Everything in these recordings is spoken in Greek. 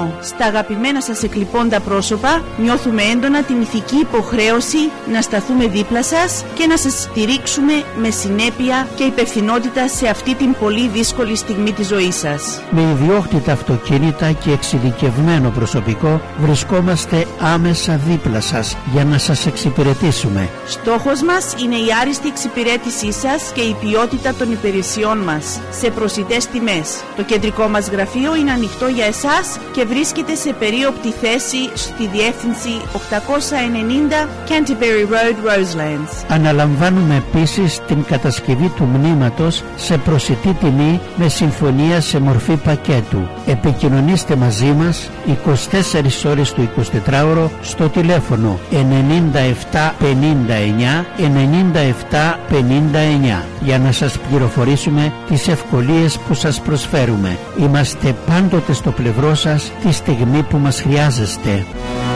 Ενώ στα αγαπημένα σας εκλειπώντα πρόσωπα νιώθουμε έντονα την ηθική υποχρέωση να σταθούμε δίπλα σας και να σας στηρίξουμε με συνέπεια και υπευθυνότητα σε αυτή την πολύ δύσκολη στιγμή της ζωής σας. Με ιδιόκτητα αυτοκίνητα και εξειδικευμένο προσωπικό βρισκόμαστε άμεσα δίπλα σας για να σας εξυπηρετήσουμε. Στόχος μας είναι η άριστη εξυπηρέτησή σας και η ποιότητα των υπηρεσιών μας σε προσιτές τιμές. Το κεντρικό μας γραφείο είναι ανοιχτό για εσάς και βρίσκεται σε περίοπτη θέση στη διεύθυνση 890 Canterbury Road, Roselands. Αναλαμβάνουμε επίσης την κατασκευή του μνήματος σε προσιτή τιμή με συμφωνία σε μορφή πακέτου. Επικοινωνήστε μαζί μας 24 ώρες το 24ωρο στο τηλέφωνο 97 59 97 59 για να σας πληροφορήσουμε τις ευκολίες που σας προσφέρουμε. Είμαστε πάντοτε στο πλευρό σας τη στιγμή που μας χρειάζεστε.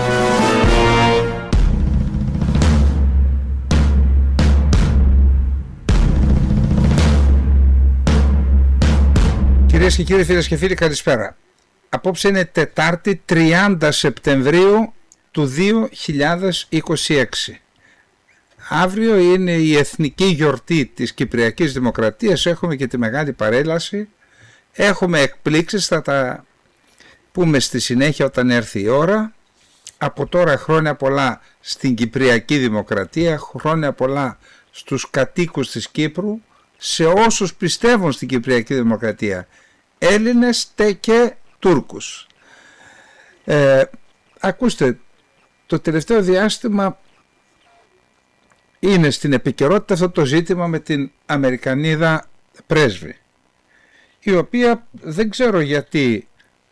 Κυρίες και κύριοι, φίλες και φίλοι, καλησπέρα. Απόψε είναι Τετάρτη 30 Σεπτεμβρίου του 2026. Αύριο είναι η εθνική γιορτή της Κυπριακής Δημοκρατίας. Έχουμε και τη μεγάλη παρέλαση. Έχουμε εκπλήξεις, θα τα πούμε στη συνέχεια όταν έρθει η ώρα. Από τώρα χρόνια πολλά στην Κυπριακή Δημοκρατία, χρόνια πολλά στους κατοίκους της Κύπρου, σε όσους πιστεύουν στην Κυπριακή Δημοκρατία, Έλληνες και Τούρκους. Ακούστε, το τελευταίο διάστημα είναι στην επικαιρότητα αυτό το ζήτημα με την Αμερικανίδα πρέσβη, η οποία δεν ξέρω γιατί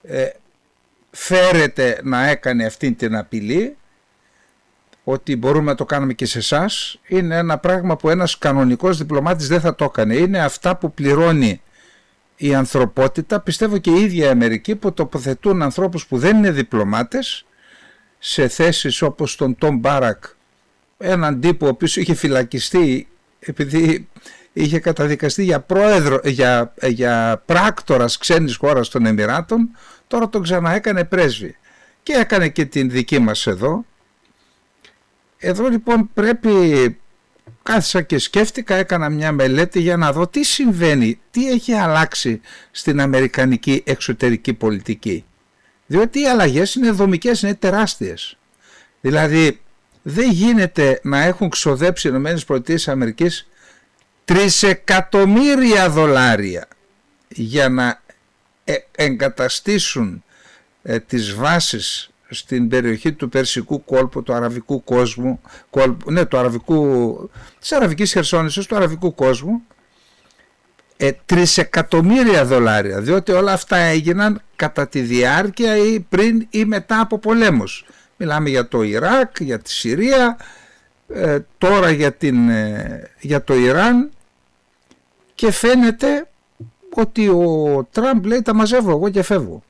φέρεται να έκανε αυτή την απειλή ότι μπορούμε να το κάνουμε και σε εσάς. Είναι ένα πράγμα που ένας κανονικός διπλωμάτης δεν θα το έκανε. Είναι αυτά που πληρώνει η ανθρωπότητα, πιστεύω και η ίδια η Αμερική, που τοποθετούν ανθρώπους που δεν είναι διπλωμάτες σε θέσεις όπως τον Τόμ Μπάρακ, έναν τύπο ο οποίος είχε φυλακιστεί επειδή είχε καταδικαστεί για πρόεδρο, για πράκτορας ξένης χώρας των Εμιράτων. Τώρα τον ξαναέκανε πρέσβη και έκανε και την δική μας εδώ. Εδώ λοιπόν πρέπει, κάθισα και σκέφτηκα, έκανα μια μελέτη για να δω τι συμβαίνει, τι έχει αλλάξει στην αμερικανική εξωτερική πολιτική. Διότι οι αλλαγές είναι δομικές, είναι τεράστιες. Δηλαδή δεν γίνεται να έχουν ξοδέψει οι ΗΠΑ $3 εκατομμύρια για να εγκαταστήσουν τις βάσεις στην περιοχή του Περσικού κόλπου, του αραβικού κόσμου, της αραβικής χερσόνησης, του αραβικού κόσμου, $3 εκατομμύρια, διότι όλα αυτά έγιναν κατά τη διάρκεια ή πριν ή μετά από πολέμους. Μιλάμε για το Ιράκ, για τη Συρία, τώρα για το Ιράν, και φαίνεται ότι ο Τραμπ λέει τα μαζεύω εγώ και φεύγω.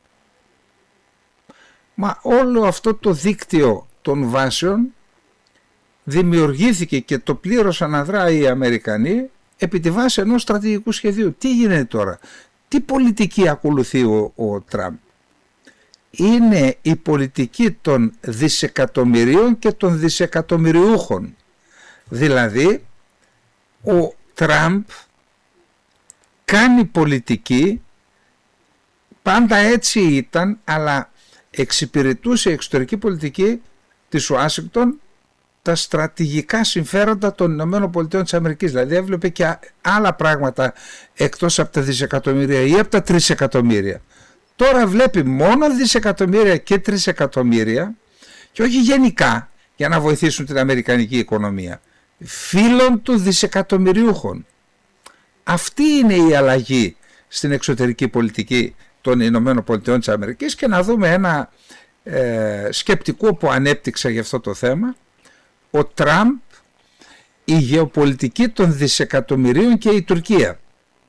Μα όλο αυτό το δίκτυο των βάσεων δημιουργήθηκε και το πλήρωσαν αδρά οι Αμερικανοί επί τη βάση ενός στρατηγικού σχεδίου. Τι γίνεται τώρα, τι πολιτική ακολουθεί ο Τραμπ? Είναι η πολιτική των δισεκατομμυρίων και των δισεκατομμυριούχων. Δηλαδή ο Τραμπ κάνει πολιτική, πάντα έτσι ήταν, αλλά εξυπηρετούσε η εξωτερική πολιτική της Ουάσιγκτον τα στρατηγικά συμφέροντα των ΗΠΑ. Δηλαδή έβλεπε και άλλα πράγματα εκτός από τα δισεκατομμύρια ή από τα τρισεκατομμύρια. Τώρα βλέπει μόνο δισεκατομμύρια και τρισεκατομμύρια, και όχι γενικά για να βοηθήσουν την αμερικανική οικονομία, φίλων του δισεκατομμυριούχων. Αυτή είναι η αλλαγή στην εξωτερική πολιτική των ΗΠΑ. Και να δούμε ένα σκεπτικό που ανέπτυξα για αυτό το θέμα. Ο Τραμπ, η γεωπολιτική των δισεκατομμυρίων και η Τουρκία.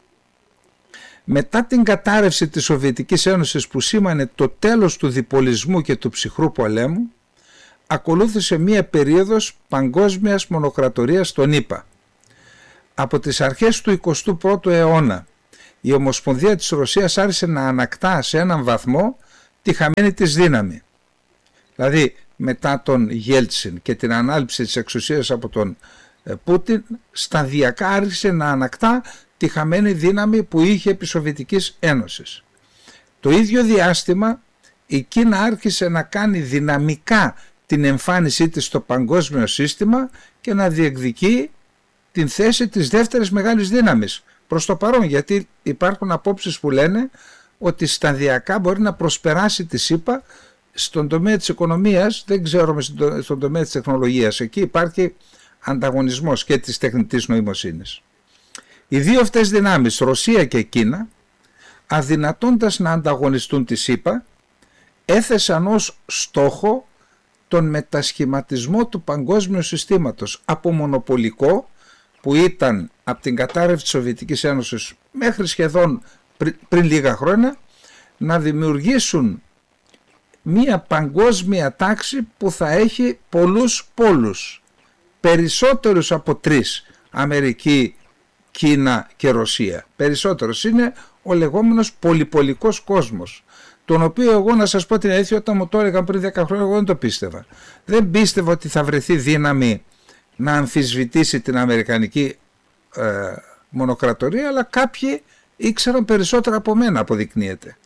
Μετά την κατάρρευση της Σοβιετικής Ένωσης που σήμανε το τέλος του διπολισμού και του ψυχρού πολέμου, ακολούθησε μία περίοδος παγκόσμιας μονοκρατορίας των ΗΠΑ. Από τις αρχές του 21ου αιώνα η Ομοσπονδία της Ρωσίας άρχισε να ανακτά σε έναν βαθμό τη χαμένη της δύναμη. Δηλαδή μετά τον Γέλτσιν και την ανάληψη της εξουσίας από τον Πούτιν, σταδιακά άρχισε να ανακτά τη χαμένη δύναμη που είχε επί Σοβιετικής Ένωσης. Το ίδιο διάστημα η Κίνα άρχισε να κάνει δυναμικά την εμφάνισή της στο παγκόσμιο σύστημα και να διεκδικεί την θέση της δεύτερης μεγάλης δύναμης προς το παρόν, γιατί υπάρχουν απόψεις που λένε ότι σταδιακά μπορεί να προσπεράσει τη ΣΥΠΑ στον τομέα της οικονομίας, δεν ξέρουμε στον τομέα της τεχνολογίας. Εκεί υπάρχει ανταγωνισμός και της τεχνητής νοημοσύνης. Οι δύο αυτές δυνάμεις, Ρωσία και Κίνα, αδυνατώντας να ανταγωνιστούν τη ΣΥΠΑ, έθεσαν ως στόχο τον μετασχηματισμό του παγκόσμιου συστήματος από μονοπολικό, που ήταν από την κατάρρευση της Σοβιετικής Ένωσης μέχρι σχεδόν πριν λίγα χρόνια, να δημιουργήσουν μία παγκόσμια τάξη που θα έχει πολλούς πόλους, περισσότερους από 3, Αμερική, Κίνα και Ρωσία. Περισσότερος είναι ο λεγόμενος πολυπολικός κόσμος, τον οποίο εγώ, να σας πω την αλήθεια, όταν μου το έλεγαν πριν 10 χρόνια, εγώ δεν το πίστευα. Δεν πίστευα ότι θα βρεθεί δύναμη να αμφισβητήσει την αμερικανική μονοκρατορία, αλλά κάποιοι ήξεραν περισσότερα από μένα, αποδεικνύεται.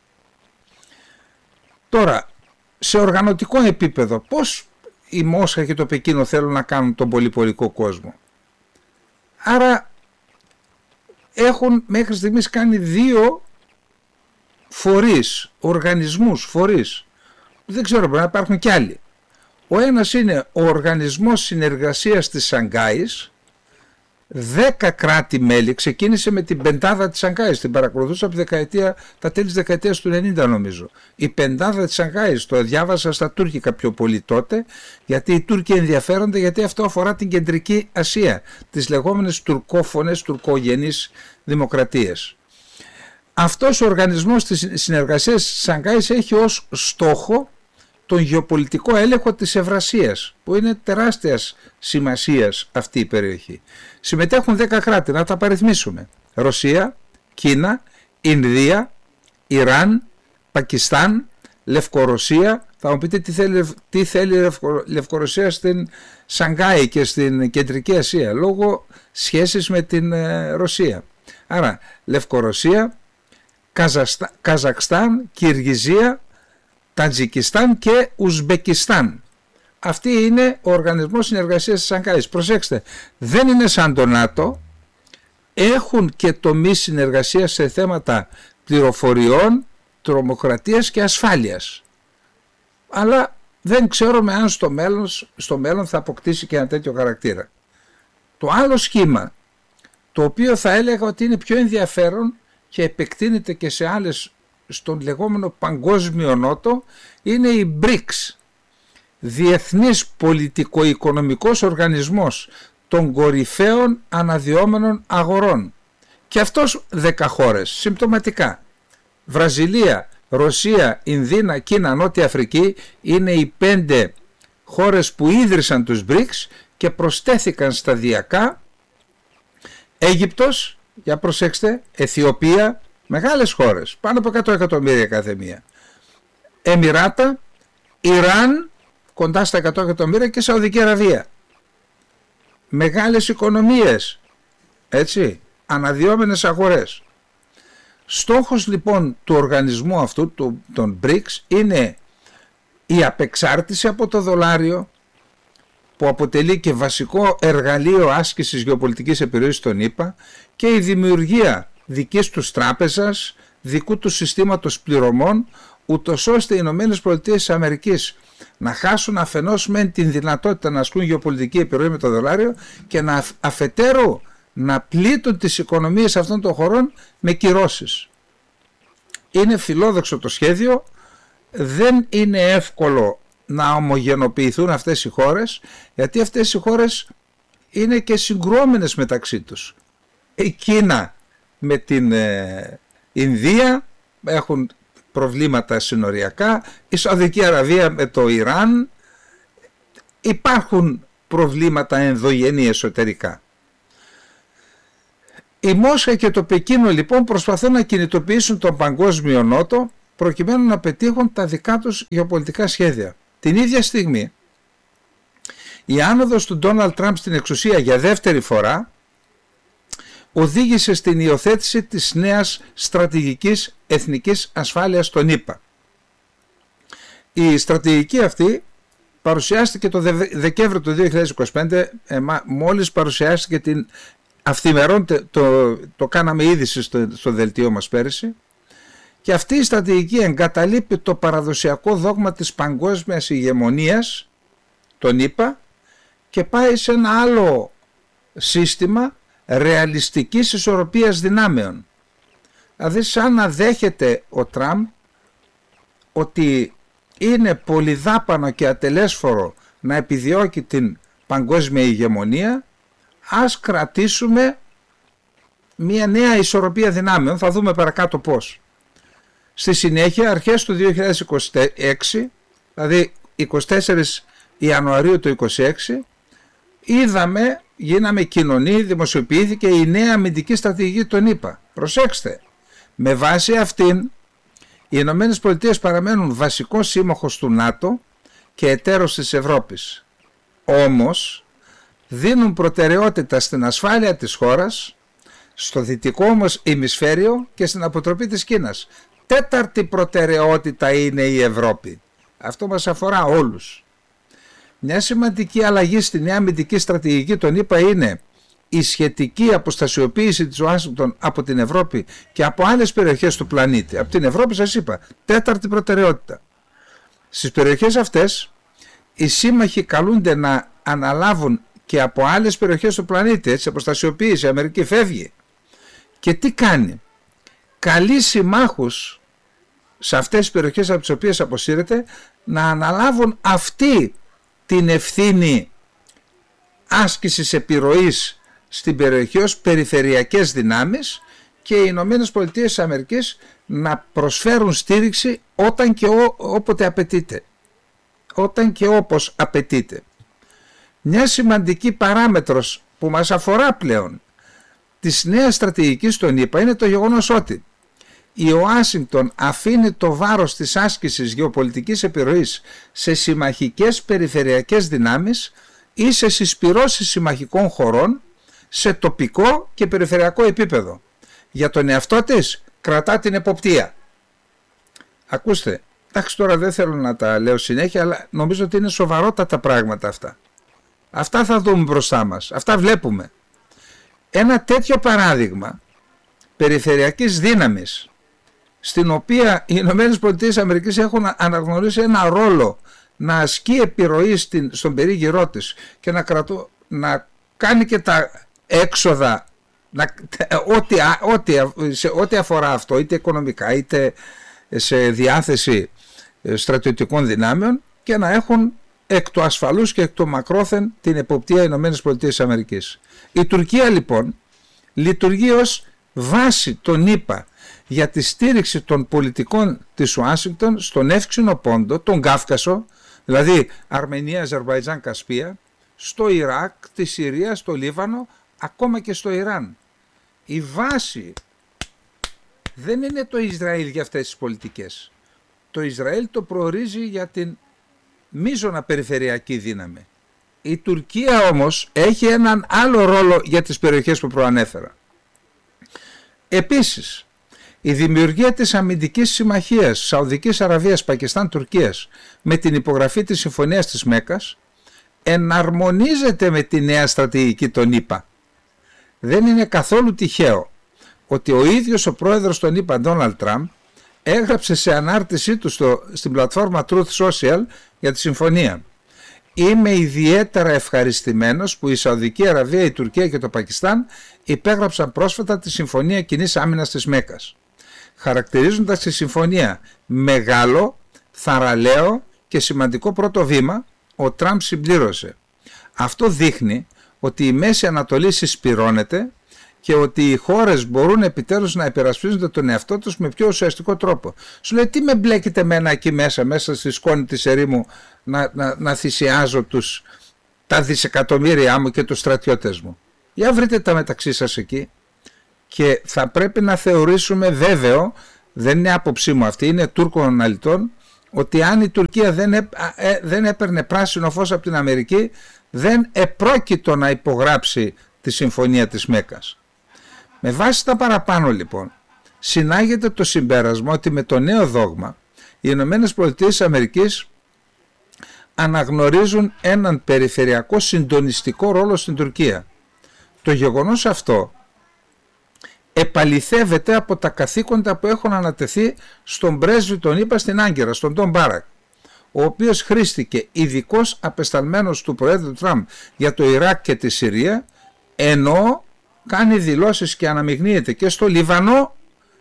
Τώρα, σε οργανωτικό επίπεδο, πώς η Μόσχα και το Πεκίνο θέλουν να κάνουν τον πολυπολικό κόσμο? Άρα έχουν μέχρι στιγμής κάνει 2 φορείς, οργανισμούς, φορείς. Δεν ξέρω, μπορεί να υπάρχουν κι άλλοι. Ο ένας είναι ο Οργανισμός Συνεργασίας της Σανγκάης. 10 κράτη-μέλη, ξεκίνησε με την πεντάδα της Σανγκάης, την παρακολουθούσα από τα τέλη της δεκαετίας του 90 νομίζω. Η πεντάδα της Σανγκάης, το διάβασα στα τουρκικά πιο πολύ τότε, γιατί οι Τούρκοι ενδιαφέρονται, γιατί αυτό αφορά την Κεντρική Ασία, τις λεγόμενες τουρκόφωνες, τουρκογενείς δημοκρατίες. Αυτός ο Οργανισμός της Συνεργασίας της Σανγκάης έχει ως στόχο τον γεωπολιτικό έλεγχο της Ευρασίας, που είναι τεράστιας σημασίας αυτή η περιοχή. Συμμετέχουν 10 κράτη, να τα παριθμίσουμε: Ρωσία, Κίνα, Ινδία, Ιράν, Πακιστάν, Λευκορωσία. Θα μου πείτε τι θέλει Λευκορωσία στην Σανγκάη και στην Κεντρική Ασία, λόγω σχέσης με την Ρωσία. Άρα Λευκορωσία, Καζακστάν, Κυργιζία, Τατζικιστάν και Ουσμπεκιστάν. Αυτή είναι ο Οργανισμός Συνεργασίας της Σανγκάης. Προσέξτε, δεν είναι σαν το ΝΑΤΟ, έχουν και τομείς συνεργασίας σε θέματα πληροφοριών, τρομοκρατίας και ασφάλειας. Αλλά δεν ξέρουμε αν στο μέλλον θα αποκτήσει και ένα τέτοιο χαρακτήρα. Το άλλο σχήμα, το οποίο θα έλεγα ότι είναι πιο ενδιαφέρον και επεκτείνεται και σε άλλες, στον λεγόμενο παγκόσμιο νότο, είναι η BRICS, Διεθνής Πολιτικο-Οικονομικός Οργανισμός των κορυφαίων αναδυόμενων αγορών. Και αυτός 10 χώρες, συμπτωματικά. Βραζιλία, Ρωσία, Ινδία, Κίνα, Νότια Αφρική είναι οι 5 χώρες που ίδρυσαν τους BRICS και προσθέθηκαν σταδιακά Αίγυπτος, για προσέξτε, Αιθιοπία, μεγάλες χώρες, πάνω από 100 εκατομμύρια κάθε μία. Εμιράτα, Ιράν, κοντά στα 100 εκατομμύρια και Σαουδική Αραβία. Μεγάλες οικονομίες, έτσι, αναδυόμενες αγορές. Στόχος λοιπόν του οργανισμού αυτού, των BRICS, είναι η απεξάρτηση από το δολάριο, που αποτελεί και βασικό εργαλείο άσκησης γεωπολιτικής επιρροής των ΗΠΑ, και η δημιουργία δικής τους τράπεζας, δικού του συστήματος πληρωμών, ούτως ώστε οι ΗΠΑ να χάσουν αφενός μεν την δυνατότητα να ασκούν γεωπολιτική επιρροή με το δολάριο και να αφετέρου να πλήττουν τις οικονομίες αυτών των χωρών με κυρώσεις. Είναι φιλόδοξο το σχέδιο, δεν είναι εύκολο να ομογενοποιηθούν αυτές οι χώρες, γιατί αυτές οι χώρες είναι και συγκρουόμενες μεταξύ τους. Η Κίνα με την Ινδία έχουν προβλήματα συνοριακά, η Σαουδική Αραβία με το Ιράν, υπάρχουν προβλήματα ενδογενή εσωτερικά. Η Μόσχα και το Πεκίνο λοιπόν προσπαθούν να κινητοποιήσουν τον παγκόσμιο νότο προκειμένου να πετύχουν τα δικά τους γεωπολιτικά σχέδια. Την ίδια στιγμή, η άνοδος του Ντόναλντ Τραμπ στην εξουσία για δεύτερη φορά οδήγησε στην υιοθέτηση της νέας στρατηγικής εθνικής ασφάλειας των ΗΠΑ. Η στρατηγική αυτή παρουσιάστηκε το Δεκέμβριο του 2025, μόλις παρουσιάστηκε την αυθημερών, το κάναμε είδηση στο δελτίο μας πέρυσι, και αυτή η στρατηγική εγκαταλείπει το παραδοσιακό δόγμα της παγκόσμιας ηγεμονίας των ΗΠΑ και πάει σε ένα άλλο σύστημα ρεαλιστικής ισορροπίας δυνάμεων. Δηλαδή σαν να δέχεται ο Τραμπ ότι είναι πολυδάπανο και ατελέσφορο να επιδιώκει την παγκόσμια ηγεμονία, ας κρατήσουμε μια νέα ισορροπία δυνάμεων, θα δούμε παρακάτω πώς. Στη συνέχεια, αρχές του 2026, δηλαδή 24 Ιανουαρίου του 2026, γίναμε κοινωνοί, δημοσιοποιήθηκε η νέα αμυντική στρατηγική των ΗΠΑ. Προσέξτε, με βάση αυτήν οι Ηνωμένες Πολιτείες παραμένουν βασικός σύμμαχος του ΝΑΤΟ και εταίρος της Ευρώπης. Όμως δίνουν προτεραιότητα στην ασφάλεια της χώρας, στο δυτικό όμως ημισφαίριο και στην αποτροπή της Κίνας. Τέταρτη προτεραιότητα είναι η Ευρώπη. Αυτό μας αφορά όλους. Μια σημαντική αλλαγή στη νέα αμυντική στρατηγική των ΗΠΑ είναι η σχετική αποστασιοποίηση της Ουάσιγκτον από την Ευρώπη και από άλλες περιοχές του πλανήτη. Από την Ευρώπη σας είπα, τέταρτη προτεραιότητα. Στις περιοχές αυτές οι σύμμαχοι καλούνται να αναλάβουν και από άλλες περιοχές του πλανήτη, έτσι, αποστασιοποίηση. Η Αμερική φεύγει. Και τι κάνει? Καλεί συμμάχους σε αυτές τις περιοχές από τις οποίες αποσύρεται να αναλάβουν αυτή την ευθύνη άσκησης επιρροής στην περιοχή ως περιφερειακές δυνάμεις και οι Ηνωμένες Πολιτείες της Αμερικής να προσφέρουν στήριξη όταν και όποτε απαιτείται. Όταν και όπως απαιτείται. Μια σημαντική παράμετρος που μας αφορά πλέον της νέας στρατηγικής των ΗΠΑ είναι το γεγονός ότι η Ουάσιγκτον αφήνει το βάρος της άσκησης γεωπολιτικής επιρροής σε συμμαχικές περιφερειακές δυνάμεις ή σε συσπυρώσεις συμμαχικών χωρών σε τοπικό και περιφερειακό επίπεδο. Για τον εαυτό της κρατά την εποπτεία. Ακούστε, εντάξει, τώρα δεν θέλω να τα λέω συνέχεια, αλλά νομίζω ότι είναι σοβαρότατα πράγματα αυτά. Αυτά θα δούμε μπροστά μας, αυτά βλέπουμε. Ένα τέτοιο παράδειγμα περιφερειακής δύναμης, στην οποία οι Ηνωμένες Πολιτείες Αμερικής έχουν αναγνωρίσει ένα ρόλο να ασκεί επιρροή στον περίγυρό της και να κάνει και τα έξοδα, ό,τι αφορά αυτό, είτε οικονομικά είτε σε διάθεση στρατιωτικών δυνάμεων, και να έχουν εκ του ασφαλούς και εκ του μακρόθεν την εποπτεία Ηνωμένες Πολιτείες Αμερικής. Η Τουρκία λοιπόν λειτουργεί ως βάση των ΗΠΑ για τη στήριξη των πολιτικών της Ουάσιγκτον στον εύξηνο πόντο, τον Κάφκασο, δηλαδή Αρμενία, Αζερβαϊτζάν, Κασπία, στο Ιράκ, τη Συρία, στο Λίβανο, ακόμα και στο Ιράν. Η βάση δεν είναι το Ισραήλ για αυτές τις πολιτικές. Το Ισραήλ το προορίζει για την μείζωνα περιφερειακή δύναμη. Η Τουρκία όμως έχει έναν άλλο ρόλο για τις περιοχές που προανέφερα. Επίσης, η δημιουργία της αμυντικής συμμαχίας Σαουδικής Αραβίας, Πακιστάν, Τουρκίας με την υπογραφή της Συμφωνίας της Μέκκας εναρμονίζεται με τη νέα στρατηγική των ΗΠΑ. Δεν είναι καθόλου τυχαίο ότι ο ίδιος ο πρόεδρος των ΗΠΑ, Ντόναλντ Τραμπ, έγραψε σε ανάρτησή του στην πλατφόρμα Truth Social για τη συμφωνία: «Είμαι ιδιαίτερα ευχαριστημένος που η Σαουδική Αραβία, η Τουρκία και το Πακιστάν υπέγραψαν πρόσφατα τη Συμφωνία Κοινής Άμυνας της Μέκκας», χαρακτηρίζοντας τη συμφωνία μεγάλο, θαραλέο και σημαντικό πρώτο βήμα. Ο Τραμπ συμπλήρωσε: «Αυτό δείχνει ότι η Μέση Ανατολή συσπυρώνεται και ότι οι χώρες μπορούν επιτέλους να υπερασπίζονται τον εαυτό τους με πιο ουσιαστικό τρόπο». Σου λέει, τι με μπλέκετε εμένα εκεί μέσα στη σκόνη της ερήμου να θυσιάζω τα δισεκατομμύρια μου και τους στρατιώτες μου? Για βρείτε τα μεταξύ σας εκεί. Και θα πρέπει να θεωρήσουμε βέβαιο δεν είναι άποψή μου αυτή, είναι Τούρκων αναλυτών, ότι αν η Τουρκία δεν έπαιρνε πράσινο φως από την Αμερική, δεν επρόκειτο να υπογράψει τη Συμφωνία της Μέκκας. Με βάση τα παραπάνω λοιπόν, συνάγεται το συμπέρασμα ότι με το νέο δόγμα οι ΗΠΑ αναγνωρίζουν έναν περιφερειακό συντονιστικό ρόλο στην Τουρκία. Το γεγονός αυτό επαληθεύεται από τα καθήκοντα που έχουν ανατεθεί στον πρέσβη των ΗΠΑ στην Άγκυρα, στον Τον Μπάρακ, ο οποίος χρήστηκε ειδικός απεσταλμένος του Προέδρου Τραμπ για το Ιράκ και τη Συρία, ενώ κάνει δηλώσεις και αναμειγνύεται και στο Λιβανό,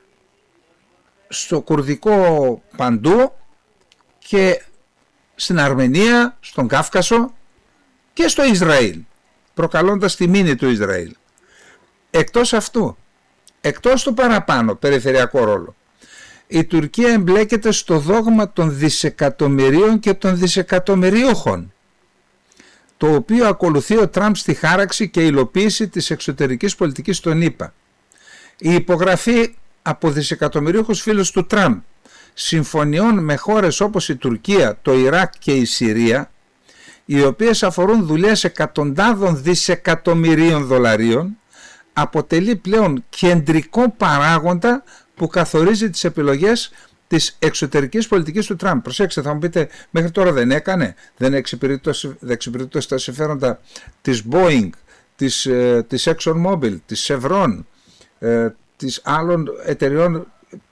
στο κουρδικό παντού και στην Αρμενία, στον Κάφκασο και στο Ισραήλ, προκαλώντας τη μήνυ του Ισραήλ. Εκτός αυτού, εκτός του παραπάνω περιφερειακό ρόλο, η Τουρκία εμπλέκεται στο δόγμα των δισεκατομμυρίων και των δισεκατομμυρίουχων, το οποίο ακολουθεί ο Τραμπ στη χάραξη και υλοποίηση της εξωτερικής πολιτικής των ΗΠΑ. Η υπογραφή από δισεκατομμυρίουχους φίλους του Τραμπ συμφωνιών με χώρες όπως η Τουρκία, το Ιράκ και η Συρία, οι οποίες αφορούν δουλειές εκατοντάδων δισεκατομμυρίων δολαρίων, αποτελεί πλέον κεντρικό παράγοντα που καθορίζει τις επιλογές της εξωτερικής πολιτικής του Τραμπ. Προσέξτε, θα μου πείτε, μέχρι τώρα δεν έκανε, δεν εξυπηρετούσε τα συμφέροντα της Boeing, της ExxonMobil, της Chevron, της άλλων εταιριών.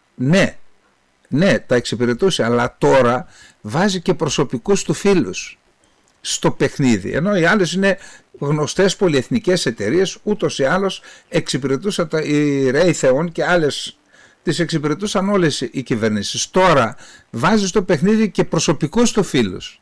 Ναι, τα εξυπηρετούσε, αλλά τώρα βάζει και προσωπικούς του φίλους στο παιχνίδι, ενώ οι άλλες είναι γνωστές πολυεθνικές εταιρείες, ούτως ή άλλως εξυπηρετούσαν οι Raytheon και άλλες, τις εξυπηρετούσαν όλες οι κυβερνήσεις. Τώρα βάζει στο παιχνίδι και προσωπικούς του φίλους,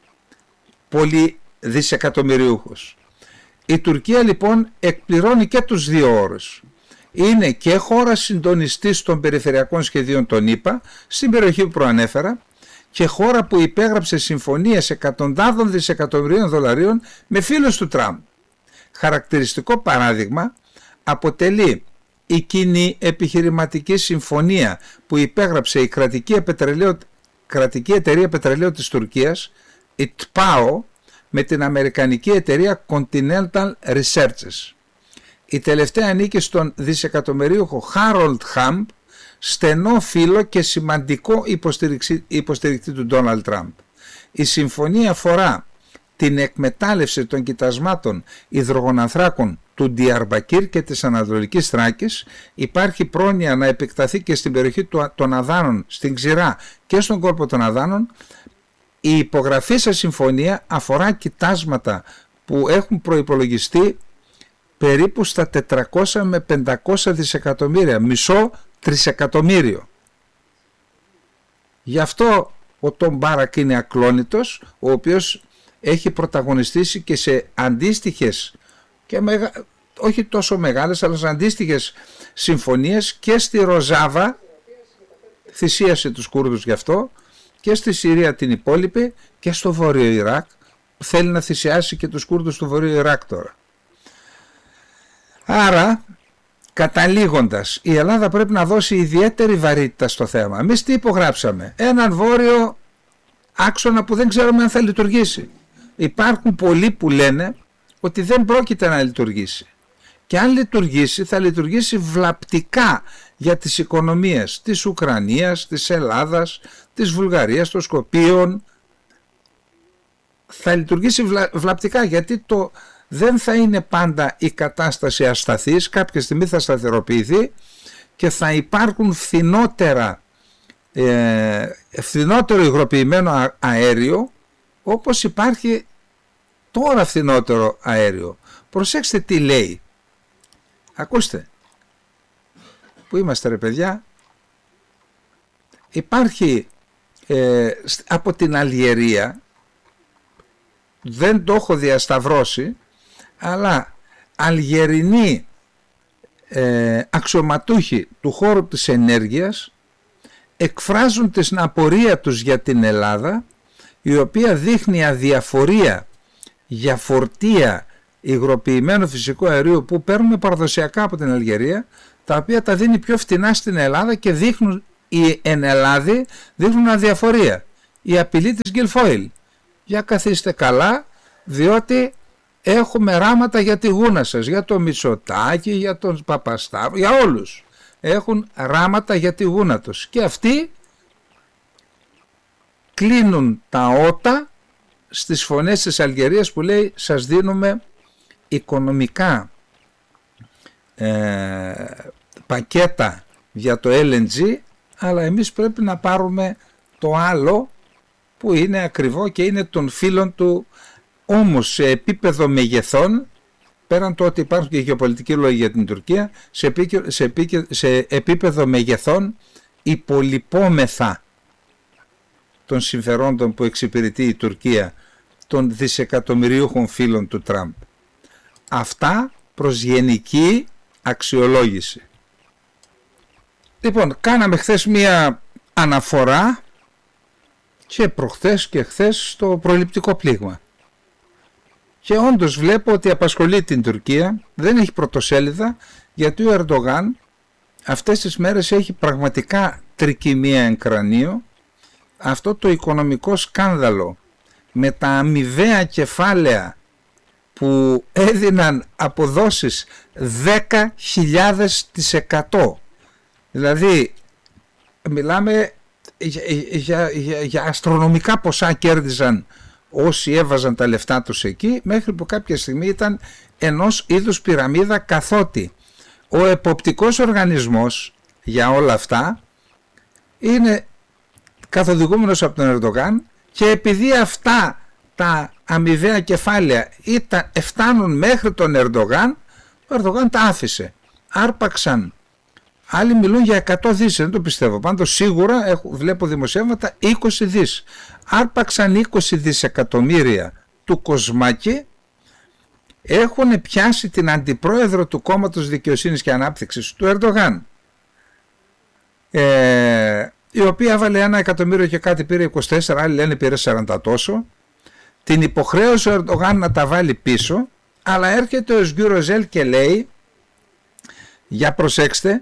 πολύ δισεκατομμυριούχους. Η Τουρκία λοιπόν εκπληρώνει και τους δύο όρους. Είναι και χώρα συντονιστής των περιφερειακών σχεδίων των ΗΠΑ στην περιοχή που προανέφερα και χώρα που υπέγραψε συμφωνίες εκατοντάδων δισεκατομμυρίων δολαρίων με φίλους του Τραμπ. Χαρακτηριστικό παράδειγμα αποτελεί η κοινή επιχειρηματική συμφωνία που υπέγραψε η κρατική εταιρεία πετρελαίου της Τουρκίας, η ΤΠΑΟ, με την αμερικανική εταιρεία Continental Researches. Η τελευταία ανήκει στον δισεκατομμυρίουχο Harold Hamp, στενό φίλο και σημαντικό υποστηρικτή του Ντόναλντ Τραμπ. Η συμφωνία αφορά την εκμετάλλευση των κοιτασμάτων υδρογονανθράκων του Ντιαρμπακίρ και της Ανατολικής Θράκης. Υπάρχει πρόνοια να επεκταθεί και στην περιοχή των Αδάνων, στην Ξηρά και στον κόλπο των Αδάνων. Η υπογραφή σε συμφωνία αφορά κοιτάσματα που έχουν προϋπολογιστεί περίπου στα 400 με 500 δισεκατομμύρια, μισό τρισεκατομμύριο. Γι' αυτό ο Τον Μπάρακ είναι ακλόνητος, ο οποίος έχει πρωταγωνιστήσει και σε αντίστοιχες και όχι τόσο μεγάλες, αλλά σε αντίστοιχες συμφωνίες και στη Ροζάβα, θυσίασε τους Κούρδους γι' αυτό, και στη Συρία την υπόλοιπη και στο Βόρειο Ιράκ, που θέλει να θυσιάσει και τους Κούρδους του Βορείου Ιράκ τώρα. Άρα, καταλήγοντας, η Ελλάδα πρέπει να δώσει ιδιαίτερη βαρύτητα στο θέμα. Εμείς τι υπογράψαμε? Έναν βόρειο άξονα που δεν ξέρουμε αν θα λειτουργήσει. Υπάρχουν πολλοί που λένε ότι δεν πρόκειται να λειτουργήσει. Και αν λειτουργήσει, θα λειτουργήσει βλαπτικά για τις οικονομίες της Ουκρανίας, της Ελλάδας, της Βουλγαρίας, των Σκοπίων. Θα λειτουργήσει βλαπτικά, γιατί δεν θα είναι πάντα η κατάσταση ασταθής, κάποια στιγμή θα σταθεροποιηθεί και θα υπάρχουν φθηνότερο υγροποιημένο αέριο, όπως υπάρχει τώρα φθηνότερο αέριο. Προσέξτε τι λέει. Ακούστε. Πού είμαστε ρε παιδιά? Υπάρχει από την Αλγερία, δεν το έχω διασταυρώσει, αλλά αλγερινοί αξιωματούχοι του χώρου της ενέργειας εκφράζουν την απορία τους για την Ελλάδα, η οποία δείχνει αδιαφορία για φορτία υγροποιημένου φυσικού αερίου που παίρνουμε παραδοσιακά από την Αλγερία, τα οποία τα δίνει πιο φτηνά στην Ελλάδα και δείχνουν οι Ενελλάδοι δείχνουν αδιαφορία. Η απειλή της Γκυλφόιλ. Για καθίστε καλά, διότι έχουμε ράματα για τη γούνα σας, για το Μητσοτάκη, για τον Παπασταύρο, για όλους. Έχουν ράματα για τη γούνα τους. Και αυτοί κλείνουν τα ότα στις φωνές της Αλγερίας που λέει σας δίνουμε οικονομικά πακέτα για το LNG, αλλά εμείς πρέπει να πάρουμε το άλλο που είναι ακριβό και είναι των φίλων του. Όμως σε επίπεδο μεγεθών, πέραν το ότι υπάρχουν και γεωπολιτικοί λόγοι για την Τουρκία, σε επίπεδο μεγεθών υπολοιπόμεθα των συμφερόντων που εξυπηρετεί η Τουρκία των δισεκατομμυριούχων φίλων του Τραμπ. Αυτά προς γενική αξιολόγηση. Λοιπόν, κάναμε χθες μία αναφορά και προχθές και χθες στο προληπτικό πλήγμα. Και όντως βλέπω ότι απασχολεί την Τουρκία, δεν έχει πρωτοσέλιδα, γιατί ο Ερντογάν αυτές τις μέρες έχει πραγματικά τρικυμία εν κρανίο. Αυτό το οικονομικό σκάνδαλο με τα αμοιβαία κεφάλαια που έδιναν αποδόσεις 10.000%. Δηλαδή μιλάμε για αστρονομικά ποσά κέρδιζαν όσοι έβαζαν τα λεφτά τους εκεί, μέχρι που κάποια στιγμή ήταν ενός είδους πυραμίδα, καθότι ο εποπτικός οργανισμός για όλα αυτά είναι καθοδηγούμενος από τον Ερντογάν, και επειδή αυτά τα αμοιβαία κεφάλαια φτάνουν μέχρι τον Ερντογάν, ο Ερντογάν τα άφησε. Άρπαξαν. Άλλοι μιλούν για 100 δις, δεν το πιστεύω. Πάντως σίγουρα βλέπω δημοσιεύματα 20 δις. Άρπαξαν 20 δισεκατομμύρια του Κοσμάκη, έχουν πιάσει την αντιπρόεδρο του Κόμματος Δικαιοσύνης και Ανάπτυξης του Ερντογάν, η οποία έβαλε 1 εκατομμύριο και κάτι, πήρε 24, άλλοι λένε πήρε 40 τόσο. Την υποχρέωσε ο Ερντογάν να τα βάλει πίσω, αλλά έρχεται ο Özgür Özel και λέει, για προσέξτε,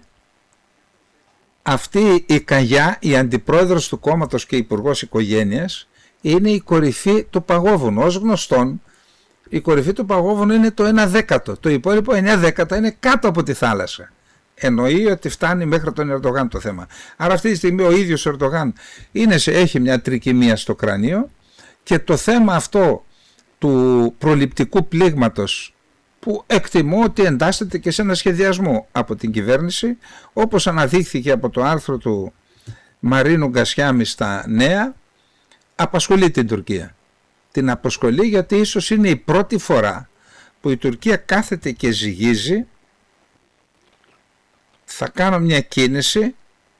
αυτή η Καγιά, η αντιπρόεδρος του κόμματος και υπουργός οικογένειας, είναι η κορυφή του παγόβουνου. Ως γνωστόν, η κορυφή του παγόβουνου είναι το 1/10. Το υπόλοιπο 9/10 είναι κάτω από τη θάλασσα. Εννοεί ότι φτάνει μέχρι τον Ερντογάν το θέμα. Άρα αυτή τη στιγμή ο ίδιος ο Ερντογάν έχει μια τρικυμία στο κρανίο, και το θέμα αυτό του προληπτικού πλήγματος, που εκτιμώ ότι εντάσσεται και σε ένα σχεδιασμό από την κυβέρνηση, όπως αναδείχθηκε από το άρθρο του Μαρίνου Γκασιάμι στα Νέα, απασχολεί την Τουρκία. Την απασχολεί γιατί ίσως είναι η πρώτη φορά που η Τουρκία κάθεται και ζυγίζει, θα κάνω μια κίνηση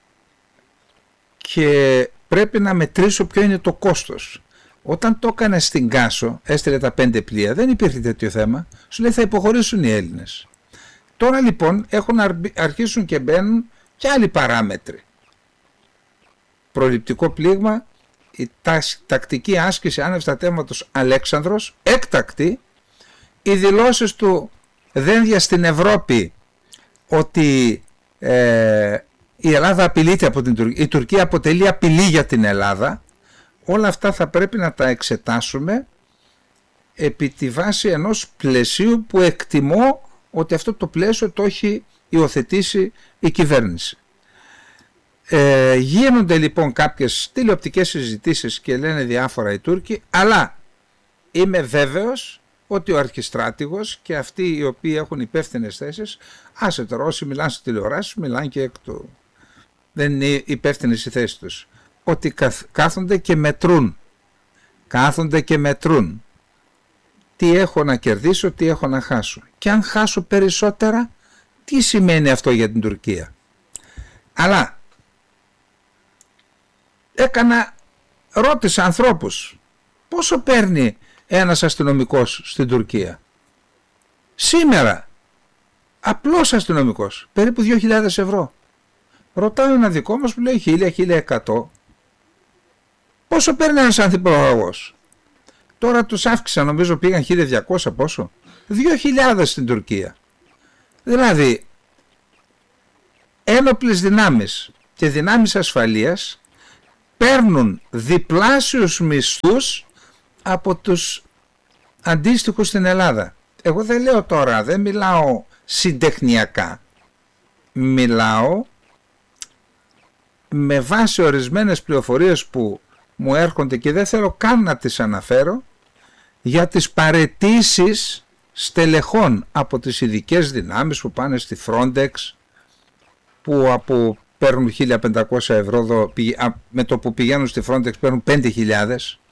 και πρέπει να μετρήσω ποιο είναι το κόστος. Όταν το έκανε στην Κάσο, έστειλε τα 5 πλοία, δεν υπήρχε τέτοιο θέμα. Σου λέει θα υποχωρήσουν οι Έλληνες. Τώρα λοιπόν αρχίσουν και μπαίνουν και άλλοι παράμετροι. Προληπτικό πλήγμα, η τακτική άσκηση άνευ στρατεύματος Αλέξανδρος, έκτακτη, οι δηλώσεις του δένδια στην Ευρώπη ότι η Ελλάδα απειλείται από την Τουρκία, η Τουρκία αποτελεί απειλή για την Ελλάδα. Όλα αυτά θα πρέπει να τα εξετάσουμε επί τη βάση ενός πλαισίου που εκτιμώ ότι αυτό το πλαίσιο το έχει υιοθετήσει η κυβέρνηση. Γίνονται λοιπόν κάποιες τηλεοπτικές συζητήσεις και λένε διάφορα οι Τούρκοι, αλλά είμαι βέβαιος ότι ο αρχιστράτηγος και αυτοί οι οποίοι έχουν υπεύθυνες θέσεις, άσε τώρα, όσοι μιλάνε στις τηλεοράσεις μιλάνε και εκ του, δεν είναι υπεύθυνες οι θέσεις τους, ότι κάθονται και μετρούν. Κάθονται και μετρούν. Τι έχω να κερδίσω, τι έχω να χάσω. Και αν χάσω περισσότερα, τι σημαίνει αυτό για την Τουρκία. Αλλά ρώτησα ανθρώπους, πόσο παίρνει ένας αστυνομικός στην Τουρκία. Σήμερα, απλός αστυνομικός, περίπου 2.000 ευρώ. Ρωτάω ένα δικό μας που λέει 1.000-1.100. Πόσο παίρνει ένας ανθιπραγωγός. Τώρα τους αύξησαν, νομίζω πήγαν 1.200 πόσο. 2.000 στην Τουρκία. Δηλαδή, ένοπλες δυνάμεις και δυνάμεις ασφαλείας παίρνουν διπλάσιους μισθούς από τους αντίστοιχους στην Ελλάδα. Εγώ δεν λέω τώρα, δεν μιλάω συντεχνιακά. Μιλάω με βάση ορισμένες πληροφορίες που μου έρχονται και δεν θέλω καν να τις αναφέρω, για τις παραιτήσεις στελεχών από τις ειδικές δυνάμεις που πάνε στη Frontex, που παίρνουν 1.500 ευρώ, με το που πηγαίνουν στη Frontex παίρνουν 5.000.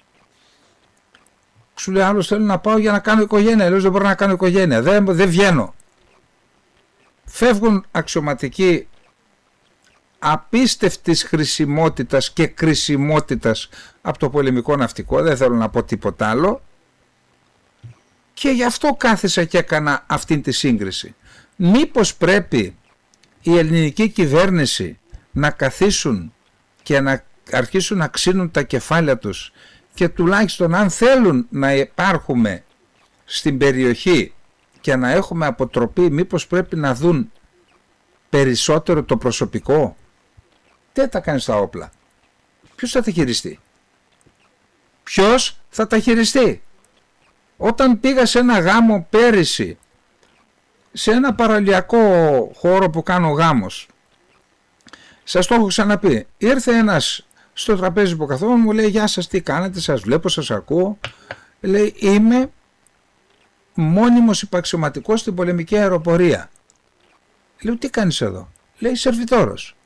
Σου λέει άλλος, θέλω να πάω για να κάνω οικογένεια, λέω δεν μπορώ να κάνω οικογένεια, δεν βγαίνω. Φεύγουν αξιωματικοί απίστευτης χρησιμότητας και κρισιμότητας από το πολεμικό ναυτικό, δεν θέλω να πω τίποτα άλλο, και γι' αυτό κάθισα και έκανα αυτήν τη σύγκριση. Μήπως πρέπει η ελληνική κυβέρνηση να καθίσουν και να αρχίσουν να ξύνουν τα κεφάλια τους και τουλάχιστον αν θέλουν να υπάρχουμε στην περιοχή και να έχουμε αποτροπή, μήπως πρέπει να δουν περισσότερο το προσωπικό. Τι θα κάνει στα όπλα? Ποιος θα τα χειριστεί? Ποιος θα τα χειριστεί? Όταν πήγα σε ένα γάμο πέρυσι, σε ένα παραλιακό χώρο που κάνω γάμος, σας το έχω ξαναπεί, ήρθε ένας στο τραπέζι που καθόμουν, μου λέει γεια σας, τι κάνετε, σας βλέπω, σας ακούω. Λέει είμαι μόνιμος υπαξιωματικός στην πολεμική αεροπορία. Λέω τι κάνεις εδώ? Λέει σερβιτόρος.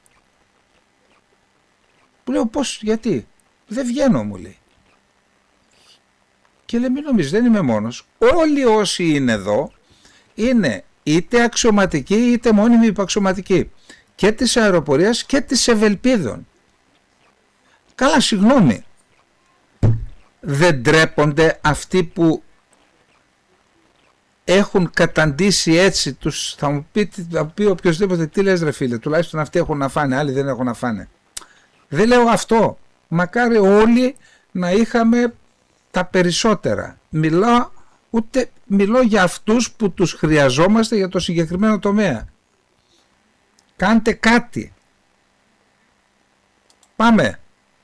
Μου λέω πώς, γιατί? Δεν βγαίνω, μου λέει. Και λέει μην νομίζεις, δεν είμαι μόνος. Όλοι όσοι είναι εδώ είναι είτε αξιωματικοί είτε μόνιμοι υπαξιωματικοί και της αεροπορίας και της Ευελπίδων. Καλά, συγγνώμη, δεν ντρέπονται αυτοί που έχουν καταντήσει έτσι τους? Θα μου πει οποιοσδήποτε τι λες ρε φίλε, τουλάχιστον αυτοί έχουν να φάνε, άλλοι δεν έχουν να φάνε. Δεν λέω αυτό, μακάρι όλοι να είχαμε τα περισσότερα. Μιλώ για αυτούς που τους χρειαζόμαστε για το συγκεκριμένο τομέα. Κάντε κάτι. Πάμε.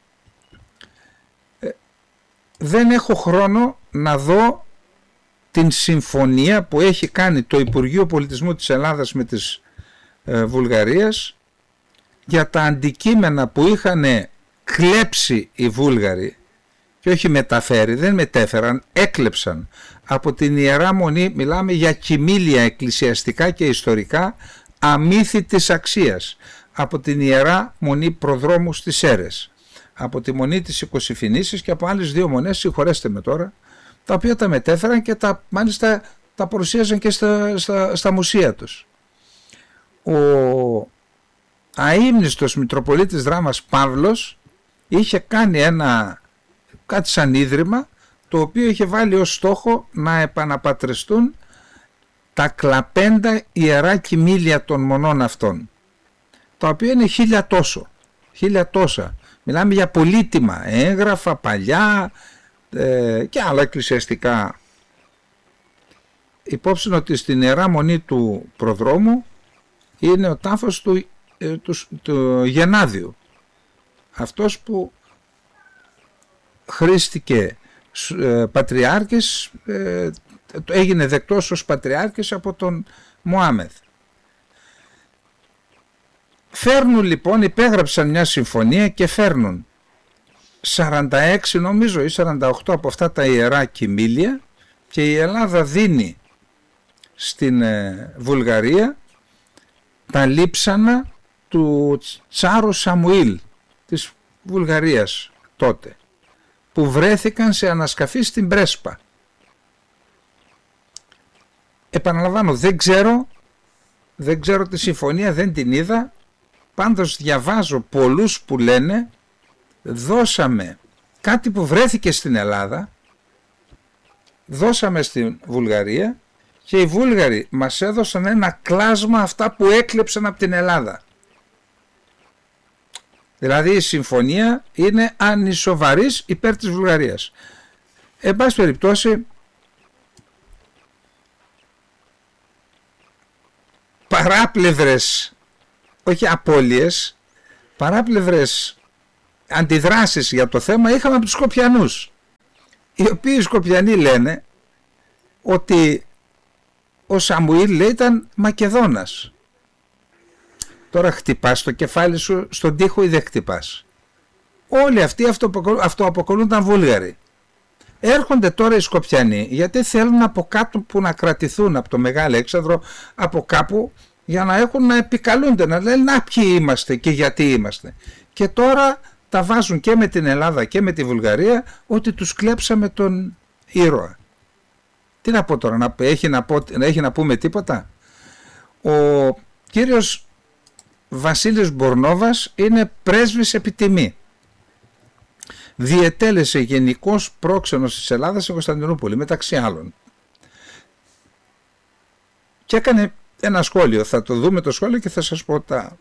Δεν έχω χρόνο να δω την συμφωνία που έχει κάνει το Υπουργείο Πολιτισμού της Ελλάδας με της Βουλγαρίας για τα αντικείμενα που είχαν κλέψει οι Βούλγαροι και όχι μεταφέρει, δεν μετέφεραν, έκλεψαν από την Ιερά Μονή. Μιλάμε για κοιμήλια εκκλησιαστικά και ιστορικά αμύθιτης αξίας, από την Ιερά Μονή Προδρόμου στις Σέρρες, από τη Μονή της Οικοσυφηνήσης και από άλλες δύο μονές, συγχωρέστε με τώρα, τα οποία τα μετέφεραν και μάλιστα τα παρουσίαζαν και στα μουσεία τους. Ο αείμνηστος Μητροπολίτης Δράμας Παύλος είχε κάνει κάτι σαν ίδρυμα, το οποίο είχε βάλει ως στόχο να επαναπατριστούν τα κλαπέντα ιερά κοιμήλια των μονών αυτών, τα οποία είναι 1000 τόσα. Μιλάμε για πολύτιμα έγγραφα, παλιά και άλλα εκκλησιαστικά. Υπόψη ότι στην Ιερά Μονή του Προδρόμου είναι ο τάφος του Γενάδιου, αυτός που χρήστηκε πατριάρχης, έγινε δεκτός ως πατριάρχης από τον Μωάμεθ. Φέρνουν λοιπόν, υπέγραψαν μια συμφωνία και φέρνουν 46 νομίζω ή 48 από αυτά τα ιερά κοιμήλια και η Ελλάδα δίνει στην Βουλγαρία τα λείψανα του Τσάρου Σαμουήλ της Βουλγαρίας τότε, που βρέθηκαν σε ανασκαφή στην Πρέσπα. Επαναλαμβάνω, δεν ξέρω τη συμφωνία, δεν την είδα, πάντως διαβάζω πολλούς που λένε δώσαμε κάτι που βρέθηκε στην Ελλάδα, δώσαμε στην Βουλγαρία και οι Βούλγαροι μας έδωσαν ένα κλάσμα αυτά που έκλεψαν από την Ελλάδα. Δηλαδή η συμφωνία είναι ανισοβαρής υπέρ της Βουλγαρίας. Εν πάση περιπτώσει, παράπλευρες, όχι απώλειες, παράπλευρες αντιδράσεις για το θέμα είχαμε από τους Σκοπιανούς, οι οποίοι οι Σκοπιανοί λένε ότι ο Σαμουήλ, λέει, ήταν Μακεδόνας. Τώρα χτυπάς το κεφάλι σου στον τοίχο ή δεν χτυπάς? Όλοι αυτοί αυτοαποκαλούνταν Βούλγαροι. Έρχονται τώρα οι Σκοπιανοί γιατί θέλουν από κάτω που να κρατηθούν από το Μεγάλο Έξαδρο, από κάπου, για να έχουν να επικαλούνται, να λένε να ποιοι είμαστε και γιατί είμαστε. Και τώρα τα βάζουν και με την Ελλάδα και με τη Βουλγαρία ότι τους κλέψαμε τον ήρωα. Τι να πω τώρα, έχει να πούμε τίποτα? Ο κύριος Βασίλης Μπορνόβας είναι πρέσβης επί τιμή. Διετέλεσε γενικός πρόξενος της Ελλάδας στην Κωνσταντινούπολη, μεταξύ άλλων. Και έκανε ένα σχόλιο, θα το δούμε το σχόλιο και θα σας πω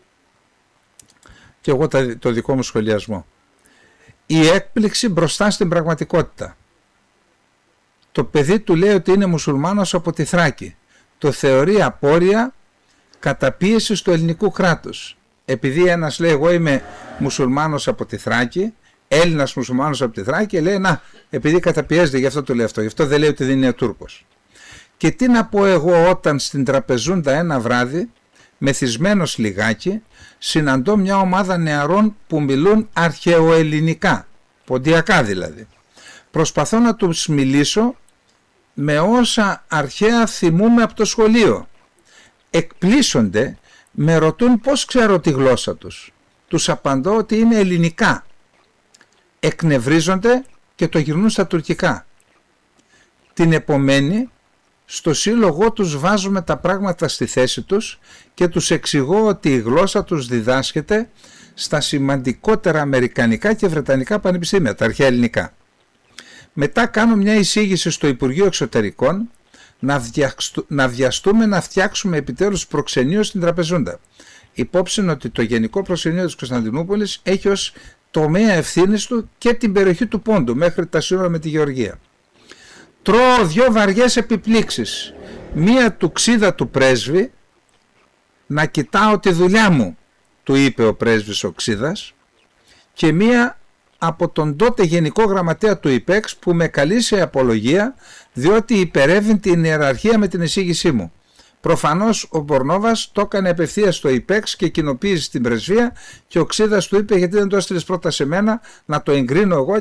και εγώ το δικό μου σχολιασμό. Η έκπληξη μπροστά στην πραγματικότητα. Το παιδί του λέει ότι είναι μουσουλμάνος από τη Θράκη. Το θεωρεί απόρρια καταπίεσης του ελληνικού κράτους. Επειδή ένας λέει εγώ είμαι μουσουλμάνος από τη Θράκη, Έλληνας μουσουλμάνος από τη Θράκη, λέει να, επειδή καταπιέζεται, γι' αυτό το λέει αυτό, γι' αυτό δεν λέει ότι δεν είναι Τούρκος. Και τι να πω εγώ όταν στην Τραπεζούντα ένα βράδυ, μεθυσμένος λιγάκι, συναντώ μια ομάδα νεαρών που μιλούν αρχαιοελληνικά, ποντιακά δηλαδή. Προσπαθώ να τους μιλήσω με όσα αρχαία θυμούμε από το σχολείο. Εκπλήσονται, με ρωτούν πώς ξέρω τη γλώσσα τους. Τους απαντώ ότι είναι ελληνικά. Εκνευρίζονται και το γυρνούν στα τουρκικά. Την επομένη, στο σύλλογό τους βάζουμε τα πράγματα στη θέση τους και τους εξηγώ ότι η γλώσσα τους διδάσκεται στα σημαντικότερα αμερικανικά και βρετανικά πανεπιστήμια, τα αρχαία ελληνικά. Μετά κάνω μια εισήγηση στο Υπουργείο Εξωτερικών να βιαστούμε να φτιάξουμε επιτέλους προξενείο στην Τραπεζούντα. Υπόψη είναι ότι το Γενικό Προξενείο της Κωνσταντινούπολης έχει ως τομέα ευθύνης του και την περιοχή του Πόντου μέχρι τα σύνορα με τη Γεωργία. Τρώω δυο βαριές επιπλήξεις. Μία του ξίδα του πρέσβη, να κοιτάω τη δουλειά μου, του είπε ο πρέσβης ο Ξίδας, και μία από τον τότε Γενικό Γραμματέα του ΙΠΕΞ που με καλεί σε απολογία διότι υπερεύει την ιεραρχία με την εισήγησή μου. Προφανώς ο Μπορνόβας το έκανε απευθείας στο ΙΠΕΞ και κοινοποίησε στην πρεσβεία και ο Ξίδας του είπε γιατί δεν το έστειλες πρώτα σε μένα να το εγκρίνω εγώ.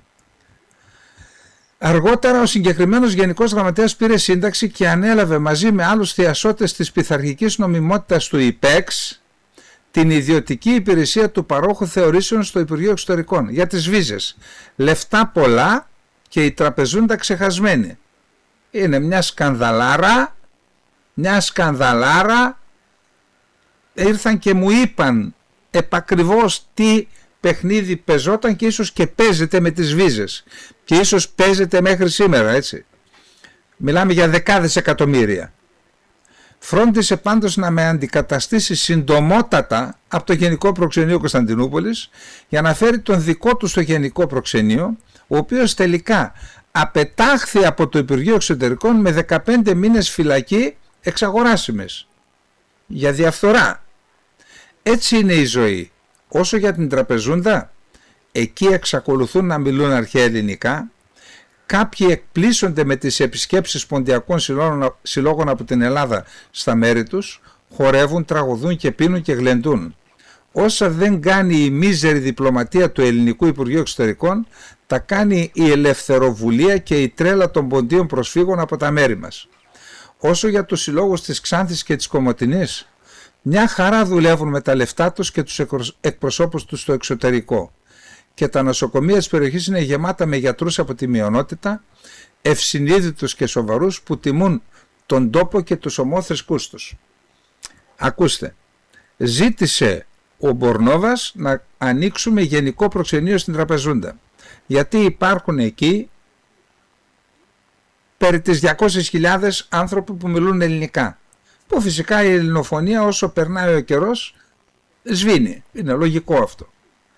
Αργότερα ο συγκεκριμένος Γενικός Γραμματέας πήρε σύνταξη και ανέλαβε μαζί με άλλους θειασότες της πειθαρχικής νομιμότητας του ΙΠΕΞ την ιδιωτική υπηρεσία του παρόχου θεωρήσεων στο Υπουργείο Εξωτερικών για τις βίζες. Λεφτά πολλά και η Τραπεζούντα ξεχασμένη. Είναι μια σκανδαλάρα. Ήρθαν και μου είπαν επακριβώς τι παιχνίδι παίζονταν και ίσως και παίζεται με τις βίζες. Και ίσως παίζεται μέχρι σήμερα, έτσι. Μιλάμε για δεκάδες εκατομμύρια. Φρόντισε πάντως να με αντικαταστήσει συντομότατα από το Γενικό Προξενείο Κωνσταντινούπολης για να φέρει τον δικό του στο Γενικό Προξενείο, ο οποίος τελικά απετάχθη από το Υπουργείο Εξωτερικών με 15 μήνες φυλακή εξαγοράσιμες για διαφθορά. Έτσι είναι η ζωή. Όσο για την Τραπεζούντα, εκεί εξακολουθούν να μιλούν αρχαία ελληνικά. Κάποιοι εκπλήσονται με τις επισκέψεις ποντιακών συλλόγων από την Ελλάδα στα μέρη τους, χορεύουν, τραγουδούν και πίνουν και γλεντούν. Όσα δεν κάνει η μίζερη διπλωματία του Ελληνικού Υπουργείου Εξωτερικών, τα κάνει η ελευθεροβουλία και η τρέλα των ποντίων προσφύγων από τα μέρη μας. Όσο για τους συλλόγους της Ξάνθης και της Κομοτηνής, μια χαρά δουλεύουν με τα λεφτά τους και τους εκπροσώπους τους στο εξωτερικό. Και τα νοσοκομεία της περιοχής είναι γεμάτα με γιατρούς από τη μειονότητα, ευσυνείδητους και σοβαρούς που τιμούν τον τόπο και τους ομόθρησκούς τους. Ακούστε, ζήτησε ο Μπορνόβας να ανοίξουμε γενικό προξενείο στην Τραπεζούντα, γιατί υπάρχουν εκεί περί τις 200.000 άνθρωποι που μιλούν ελληνικά, που φυσικά η ελληνοφωνία όσο περνάει ο καιρός σβήνει, είναι λογικό αυτό.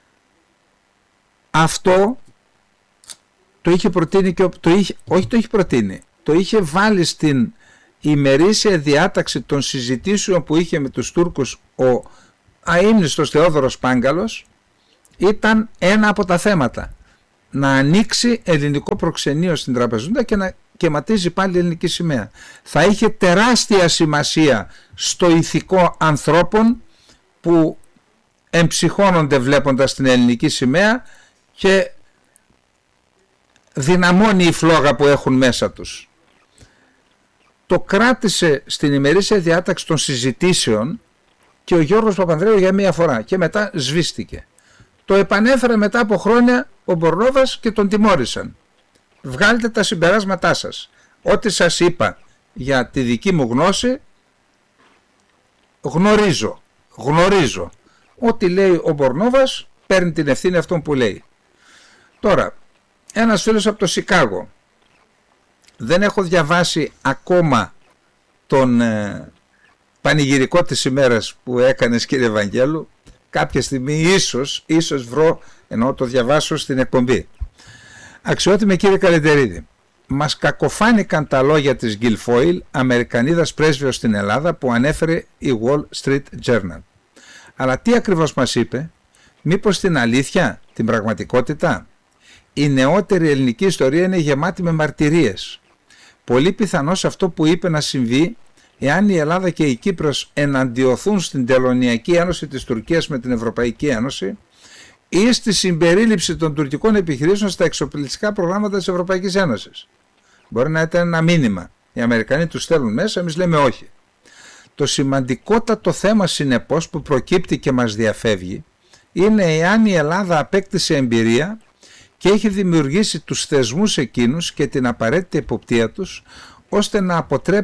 Αυτό το είχε προτείνει και το είχε βάλει στην ημερήσια διάταξη των συζητήσεων που είχε με τους Τούρκους ο αείμνηστος Θεόδωρος Πάγκαλος ήταν ένα από τα θέματα. Να ανοίξει ελληνικό προξενείο στην Τραπεζούντα και να κεματίζει πάλι ελληνική σημαία. Θα είχε τεράστια σημασία στο ηθικό ανθρώπων που εμψυχώνονται βλέποντας την ελληνική σημαία και δυναμώνει η φλόγα που έχουν μέσα τους. Το κράτησε στην ημερήσια διάταξη των συζητήσεων και ο Γιώργος Παπανδρέου για μία φορά και μετά σβήστηκε. Το επανέφερε μετά από χρόνια ο Μπορνόβας και τον τιμώρησαν. Βγάλτε τα συμπεράσματά σας. Ό,τι σας είπα για τη δική μου γνώση γνωρίζω. Ό,τι λέει ο Μπορνόβας παίρνει την ευθύνη αυτόν που λέει. Τώρα, ένας φίλος από το Σικάγο, δεν έχω διαβάσει ακόμα τον πανηγυρικό της ημέρας που έκανες, κύριε Ευαγγέλου. Κάποια στιγμή ίσως βρω, ενώ το διαβάσω στην εκπομπή. Αξιότιμε κύριε Καλεντερίδη, μας κακοφάνηκαν τα λόγια της Γκιλφόιλ, Αμερικανίδας πρέσβεως στην Ελλάδα, που ανέφερε η Wall Street Journal. Αλλά τι ακριβώς μας είπε? Μήπως την αλήθεια, την πραγματικότητα? Η νεότερη ελληνική ιστορία είναι γεμάτη με μαρτυρίες. Πολύ πιθανώς αυτό που είπε να συμβεί εάν η Ελλάδα και η Κύπρος εναντιωθούν στην Τελωνειακή Ένωση της Τουρκίας με την Ευρωπαϊκή Ένωση ή στη συμπερίληψη των τουρκικών επιχειρήσεων στα εξοπλιστικά προγράμματα της Ευρωπαϊκής Ένωσης. Μπορεί να ήταν ένα μήνυμα. Οι Αμερικανοί τους στέλνουν μέσα, εμείς λέμε όχι. Το σημαντικότατο θέμα συνεπώς που προκύπτει και μας διαφεύγει είναι εάν η Ελλάδα απέκτησε εμπειρία και έχει δημιουργήσει τους θεσμούς εκείνους και την απαραίτητη εποπτεία τους, ώστε να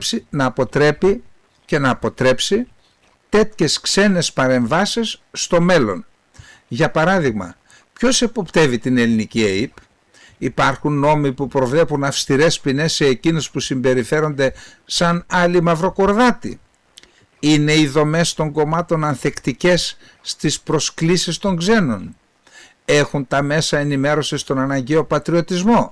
αποτρέπει και να αποτρέψει τέτοιες ξένες παρεμβάσεις στο μέλλον. Για παράδειγμα, ποιος εποπτεύει την ελληνική ΑΕΠ? Υπάρχουν νόμοι που προβλέπουν αυστηρές ποινές σε εκείνους που συμπεριφέρονται σαν άλλοι μαυροκορδάτοι? Είναι οι δομές των κομμάτων ανθεκτικές στις προσκλήσεις των ξένων? Έχουν τα μέσα ενημέρωσης τον αναγκαίο πατριωτισμό?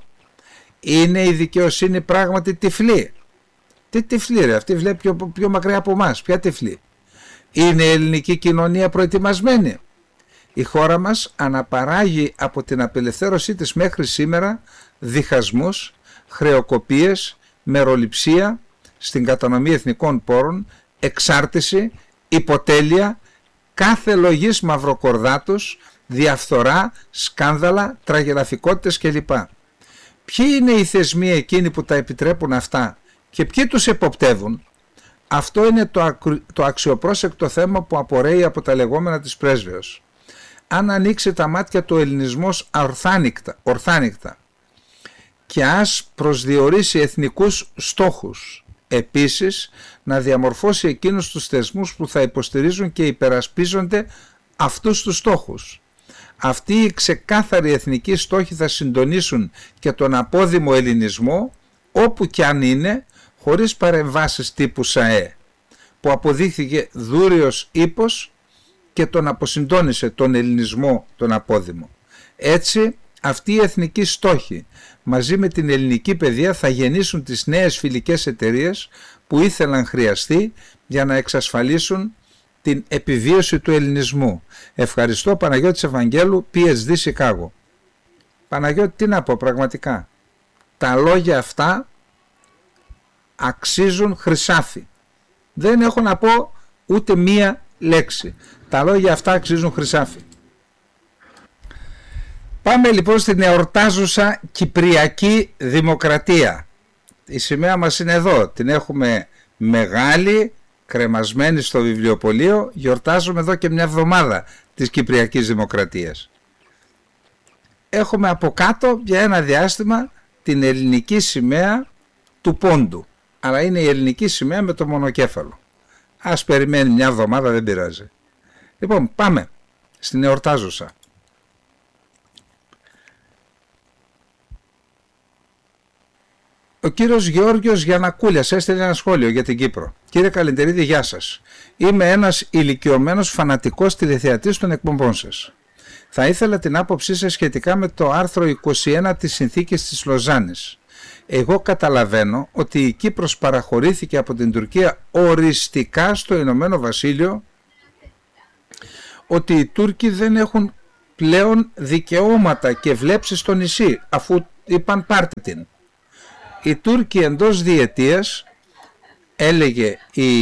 Είναι η δικαιοσύνη πράγματι τυφλή? Τι τυφλή ρε, αυτή βλέπει πιο μακριά από εμάς. Ποια τυφλή? Είναι η ελληνική κοινωνία προετοιμασμένη? Η χώρα μας αναπαράγει από την απελευθέρωσή της μέχρι σήμερα διχασμούς, χρεοκοπίες, μεροληψία στην κατανομή εθνικών πόρων, εξάρτηση, υποτέλεια, κάθε λογής μαυροκορδάτους, διαφθορά, σκάνδαλα, τραγελαφικότητες κλπ. Ποιοι είναι οι θεσμοί εκείνοι που τα επιτρέπουν αυτά και ποιοι τους εποπτεύουν? Αυτό είναι το αξιοπρόσεκτο θέμα που απορρέει από τα λεγόμενα της πρέσβεως. Αν ανοίξει τα μάτια του ελληνισμός ορθάνικτα και ας προσδιορίσει εθνικούς στόχους, επίσης να διαμορφώσει εκείνους τους θεσμούς που θα υποστηρίζουν και υπερασπίζονται αυτούς τους στόχους. Αυτοί οι ξεκάθαροι εθνικοί στόχοι θα συντονίσουν και τον απόδημο ελληνισμό όπου κι αν είναι, χωρίς παρεμβάσεις τύπου ΣΑΕ, που αποδείχθηκε δούριος ύπος και τον αποσυντόνισε τον ελληνισμό τον απόδημο. Έτσι, αυτοί οι εθνικοί στόχοι μαζί με την ελληνική παιδεία θα γεννήσουν τις νέες φιλικές εταιρείες που ήθελαν χρειαστεί για να εξασφαλίσουν την επιβίωση του ελληνισμού. Ευχαριστώ, Παναγιώτης Ευαγγέλου, PhD Σικάγο. Παναγιώτη, τι να πω πραγματικά? Τα λόγια αυτά αξίζουν χρυσάφι. Δεν έχω να πω ούτε μία λέξη. Τα λόγια αυτά αξίζουν χρυσάφι. Πάμε λοιπόν στην εορτάζουσα Κυπριακή Δημοκρατία. Η σημαία μας είναι εδώ. Την έχουμε μεγάλη, κρεμασμένη στο βιβλιοπωλείο. Γιορτάζουμε εδώ και μια εβδομάδα της Κυπριακής Δημοκρατίας. Έχουμε από κάτω για ένα διάστημα την ελληνική σημαία του Πόντου. Αλλά είναι η ελληνική σημαία με το μονοκέφαλο. Ας περιμένει μια εβδομάδα, δεν πειράζει. Λοιπόν, πάμε στην εορτάζουσα. Ο κύριος Γεώργιος Γιαννακούλιας έστειλε ένα σχόλιο για την Κύπρο. Κύριε Καλεντερίδη, γεια σας. Είμαι ένας ηλικιωμένος φανατικός τηλεθεατής των εκπομπών σας. Θα ήθελα την άποψή σας σχετικά με το άρθρο 21 της Συνθήκης της Λοζάνης. Εγώ καταλαβαίνω ότι η Κύπρος παραχωρήθηκε από την Τουρκία οριστικά στο Ηνωμένο Βασίλειο ότι οι Τούρκοι δεν έχουν πλέον δικαιώματα και βλέψεις στο νησί, αφού είπαν πάρτε την. Οι Τούρκοι εντός διετίας, έλεγε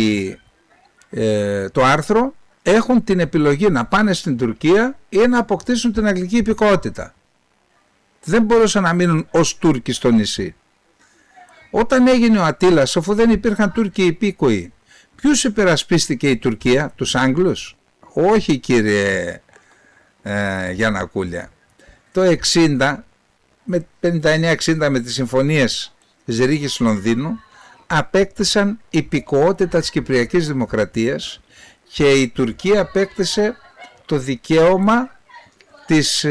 το άρθρο, έχουν την επιλογή να πάνε στην Τουρκία ή να αποκτήσουν την αγγλική υπηκότητα. Δεν μπορούσαν να μείνουν ως Τούρκοι στο νησί. Όταν έγινε ο Ατήλας, αφού δεν υπήρχαν Τούρκοι υπήκοοι, ποιους υπερασπίστηκε η Τουρκία, τους Άγγλους? Όχι, κύριε Γιαννακούλια. Το 60, με 59-60, με τις συμφωνίες της Ρήγης Λονδίνου, απέκτησαν υπηκοότητα της Κυπριακής Δημοκρατίας και η Τουρκία απέκτησε το δικαίωμα της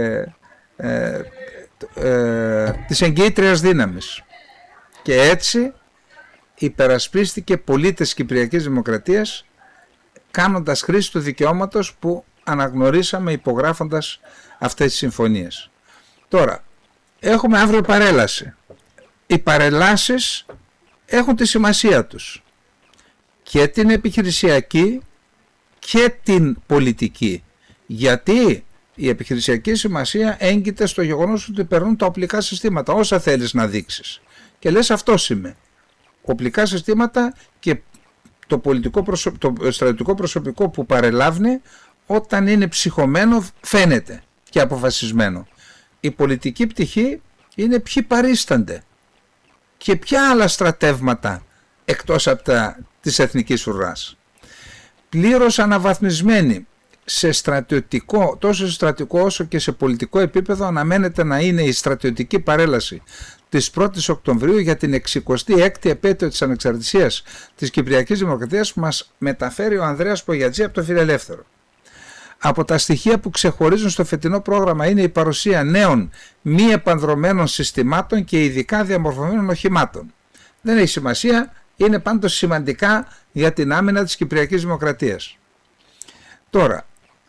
εγκύτριας δύναμης. Και έτσι υπερασπίστηκε πολίτες της Κυπριακής Δημοκρατίας, κάνοντας χρήση του δικαιώματος που αναγνωρίσαμε υπογράφοντας αυτές τις συμφωνίες. Τώρα, έχουμε αύριο παρέλαση. Οι παρελάσεις έχουν τη σημασία τους, και την επιχειρησιακή και την πολιτική. Γιατί η επιχειρησιακή σημασία έγκυται στο γεγονός ότι περνούν τα οπλικά συστήματα, όσα θέλεις να δείξεις. Και λες, αυτός είμαι. Οπλικά συστήματα και το στρατιωτικό προσωπικό που παρελάβνει, όταν είναι ψυχωμένο, φαίνεται και αποφασισμένο. Η πολιτική πτυχή είναι ποιοι παρίστανται και ποια άλλα στρατεύματα εκτός από της εθνικής ουράς. Πλήρως αναβαθμισμένη σε στρατιωτικό, τόσο σε στρατιωτικό όσο και σε πολιτικό επίπεδο, αναμένεται να είναι η στρατιωτική παρέλαση της 1ης Οκτωβρίου για την 66η επέτειο της ανεξαρτησίας της Κυπριακής Δημοκρατίας που μας μεταφέρει ο Ανδρέας Πογιατζή από το Φιλελεύθερο. Από τα στοιχεία που ξεχωρίζουν στο φετινό πρόγραμμα είναι η παρουσία νέων μη επανδρωμένων συστημάτων και ειδικά διαμορφωμένων οχημάτων. Δεν έχει σημασία, είναι πάντως σημαντικά για την άμυνα της Κυπριακής Δημοκρατίας. Τώρα,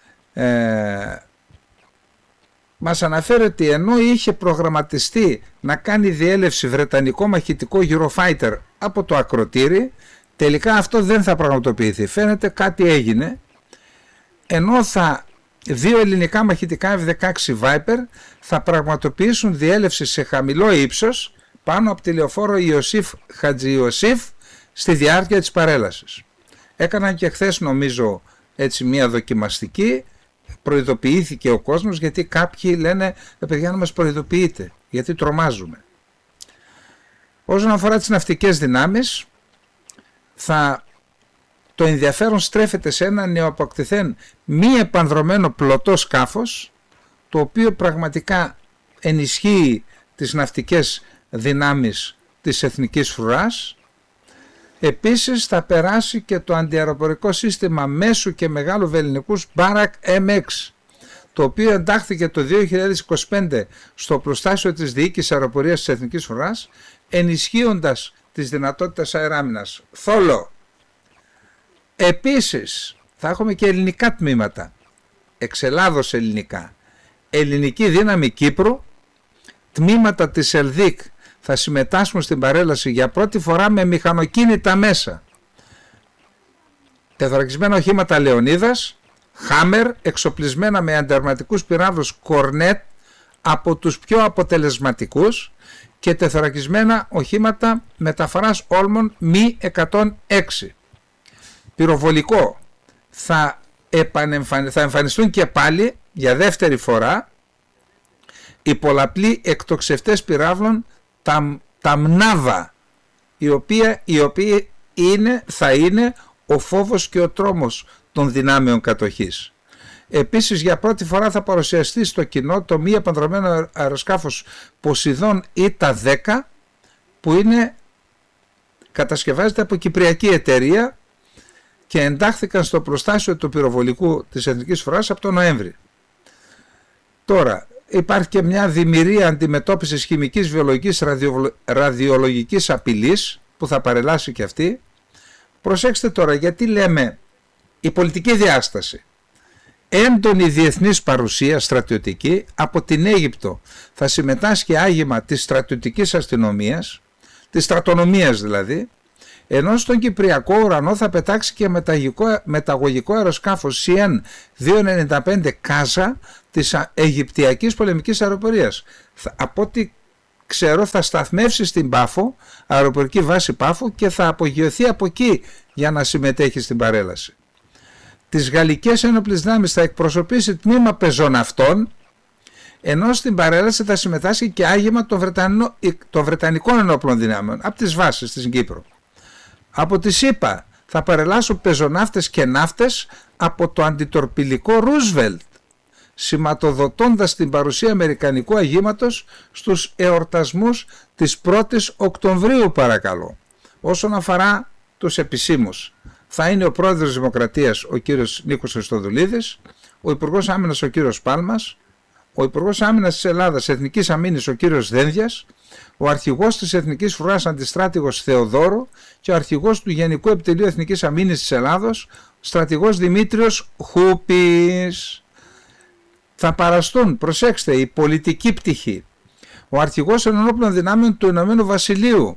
μας αναφέρει ότι ενώ είχε προγραμματιστεί να κάνει διέλευση βρετανικό μαχητικό Eurofighter από το ακροτήρι, τελικά αυτό δεν θα πραγματοποιηθεί. Φαίνεται κάτι έγινε, ενώ δύο ελληνικά μαχητικά F-16 Viper θα πραγματοποιήσουν διέλευση σε χαμηλό ύψος πάνω από τη λεωφόρο Ιωσήφ Χατζιωσήφ στη διάρκεια της παρέλασης. Έκαναν και χθες, νομίζω, έτσι μια δοκιμαστική, προειδοποιήθηκε ο κόσμος, γιατί κάποιοι λένε παιδιά, να μας προειδοποιείτε, γιατί τρομάζουμε. Όσον αφορά τις ναυτικές δυνάμεις, το ενδιαφέρον στρέφεται σε ένα νεοαποκτηθέν μη επανδρωμένο πλωτό σκάφος, το οποίο πραγματικά ενισχύει τις ναυτικές δυνάμεις της εθνικής φρουράς. Επίσης θα περάσει και το αντιαεροπορικό σύστημα μέσου και μεγάλου βελληνικούς Barak MX, το οποίο εντάχθηκε το 2025 στο προστάσιο της διοίκησης αεροπορίας της εθνικής φρουράς, ενισχύοντας τις δυνατότητες αεράμινας. Θόλο. Επίσης θα έχουμε και ελληνικά τμήματα, εξελάδος ελληνικά, ελληνική δύναμη Κύπρου, τμήματα της ΕΛΔΙΚ θα συμμετάσχουν στην παρέλαση για πρώτη φορά με μηχανοκίνητα μέσα. Τεθωρακισμένα οχήματα Λεωνίδας, Χάμερ, εξοπλισμένα με ανταρματικούς πυράβλους Κορνέτ, από τους πιο αποτελεσματικούς, και τεθωρακισμένα οχήματα μεταφοράς όλμων Μη 106. Πυροβολικό θα εμφανιστούν και πάλι για δεύτερη φορά οι πολλαπλοί εκτοξευτές πυράβλων τα ΜΝΑΒΑ, οι οποίοι θα είναι ο φόβος και ο τρόμος των δυνάμεων κατοχής. Επίσης, για πρώτη φορά θα παρουσιαστεί στο κοινό το μη επανδρωμένο αεροσκάφος Ποσειδών ΙΤΑ 10, που κατασκευάζεται από κυπριακή εταιρεία και εντάχθηκαν στο προστάσιο του πυροβολικού της Εθνικής Φρουράς από τον Νοέμβρη. Τώρα, υπάρχει και μια δημιουργία αντιμετώπισης χημικής, βιολογικής, ραδιολογικής απειλής που θα παρελάσει και αυτή. Προσέξτε τώρα, γιατί λέμε η πολιτική διάσταση. Έντονη διεθνής παρουσία στρατιωτική. Από την Αίγυπτο θα συμμετάσχει άγημα της στρατιωτικής αστυνομίας, της στρατονομίας δηλαδή, ενώ στον Κυπριακό ουρανό θα πετάξει και μεταγωγικό αεροσκάφο CN-295 Κάσα της Αιγυπτιακής Πολεμικής Αεροπορίας. Από ό,τι ξέρω θα σταθμεύσει στην Πάφο, αεροπορική βάση Πάφο, και θα απογειωθεί από εκεί για να συμμετέχει στην παρέλαση. Τις Γαλλικές Ένοπλες Δυνάμεις θα εκπροσωπήσει τμήμα πεζοναυτών, ενώ στην παρέλαση θα συμμετάσχει και άγημα των Βρετανικών Ενόπλων Δυνάμεων από τις βάσεις στην Κύπρο. Από τις ΗΠΑ θα παρελάσουν πεζοναύτες και ναύτες από το αντιτορπιλικό Ρούσβελτ, σηματοδοτώντας την παρουσία αμερικανικού αγήματος στους εορτασμούς της 1ης Οκτωβρίου, παρακαλώ. Όσον αφορά τους επισήμους, θα είναι ο πρόεδρος της Δημοκρατίας ο κύριος Νίκος Χριστοδουλίδης, ο Υπουργός Άμυνας ο κύριος Πάλμας, ο Υπουργός Άμυνας της Ελλάδας Εθνικής Αμήνης ο κύριος Δένδιας, ο αρχηγός της Εθνικής Φρουράς Αντιστράτηγος Θεοδόρου και ο αρχηγός του Γενικού Επιτελείου Εθνικής Αμήνης της Ελλάδος, στρατηγός Δημήτριος Χούπης. Θα παραστούν, προσέξτε, η πολιτική πτυχή, ο αρχηγός των ενόπλων δυνάμεων του Ηνωμένου Βασιλείου,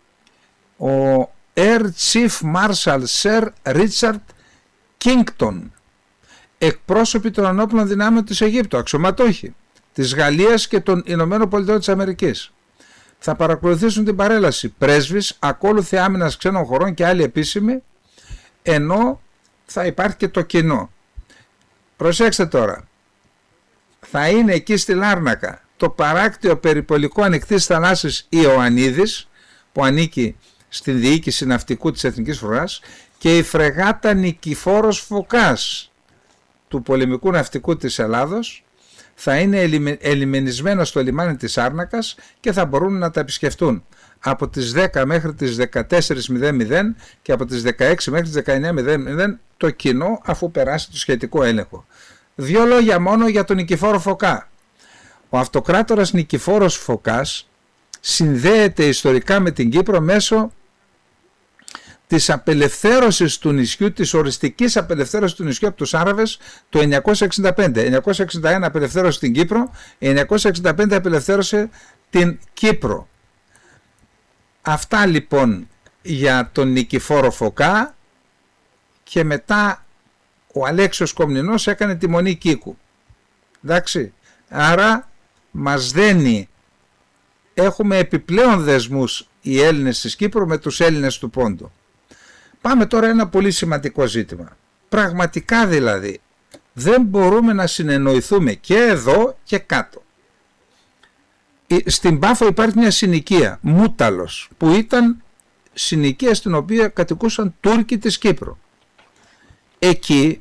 ο Air Chief Marshal Sir Richard Kington, εκπρόσωποι των ενόπλων δυνάμεων της Αιγύπτου, αξιωματούχοι της Γαλλίας και των Ηνωμένων Πολιτειών της Αμερικής. Θα παρακολουθήσουν την παρέλαση πρέσβεις, ακόλουθοι άμυνας ξένων χωρών και άλλοι επίσημοι, ενώ θα υπάρχει και το κοινό. Προσέξτε τώρα, θα είναι εκεί στη Λάρνακα το παράκτιο περιπολικό ανοιχτής θαλάσσης Ιωαννίδης, που ανήκει στην διοίκηση ναυτικού της Εθνικής Φρουράς, και η φρεγάτα Νικηφόρος Φωκάς του πολεμικού ναυτικού της Ελλάδος θα είναι ελιμενισμένα στο λιμάνι της Άρνακας και θα μπορούν να τα επισκεφτούν από τις 10 μέχρι τις 14.00 και από τις 16 μέχρι τις 19.00 το κοινό, αφού περάσει το σχετικό έλεγχο. Δύο λόγια μόνο για τον Νικηφόρο Φωκά. Ο αυτοκράτορας Νικηφόρος Φωκάς συνδέεται ιστορικά με την Κύπρο μέσω της απελευθέρωσης του νησιού, της οριστικής απελευθέρωσης του νησιού από τους Άραβες το 965. 961 απελευθέρωσε την Κύπρο, 965 απελευθέρωσε την Κύπρο. Αυτά λοιπόν για τον Νικηφόρο Φωκά, και μετά ο Αλέξιος Κομνηνός έκανε τη Μονή Κίκου. Εντάξει, άρα μας δένει, έχουμε επιπλέον δεσμούς οι Έλληνες της Κύπρου με τους Έλληνες του Πόντου. Πάμε τώρα ένα πολύ σημαντικό ζήτημα. Πραγματικά δηλαδή δεν μπορούμε να συνεννοηθούμε και εδώ και κάτω. Στην Πάφο υπάρχει μια συνοικία, Μούταλος, που ήταν συνοικία στην οποία κατοικούσαν Τούρκοι της Κύπρου. Εκεί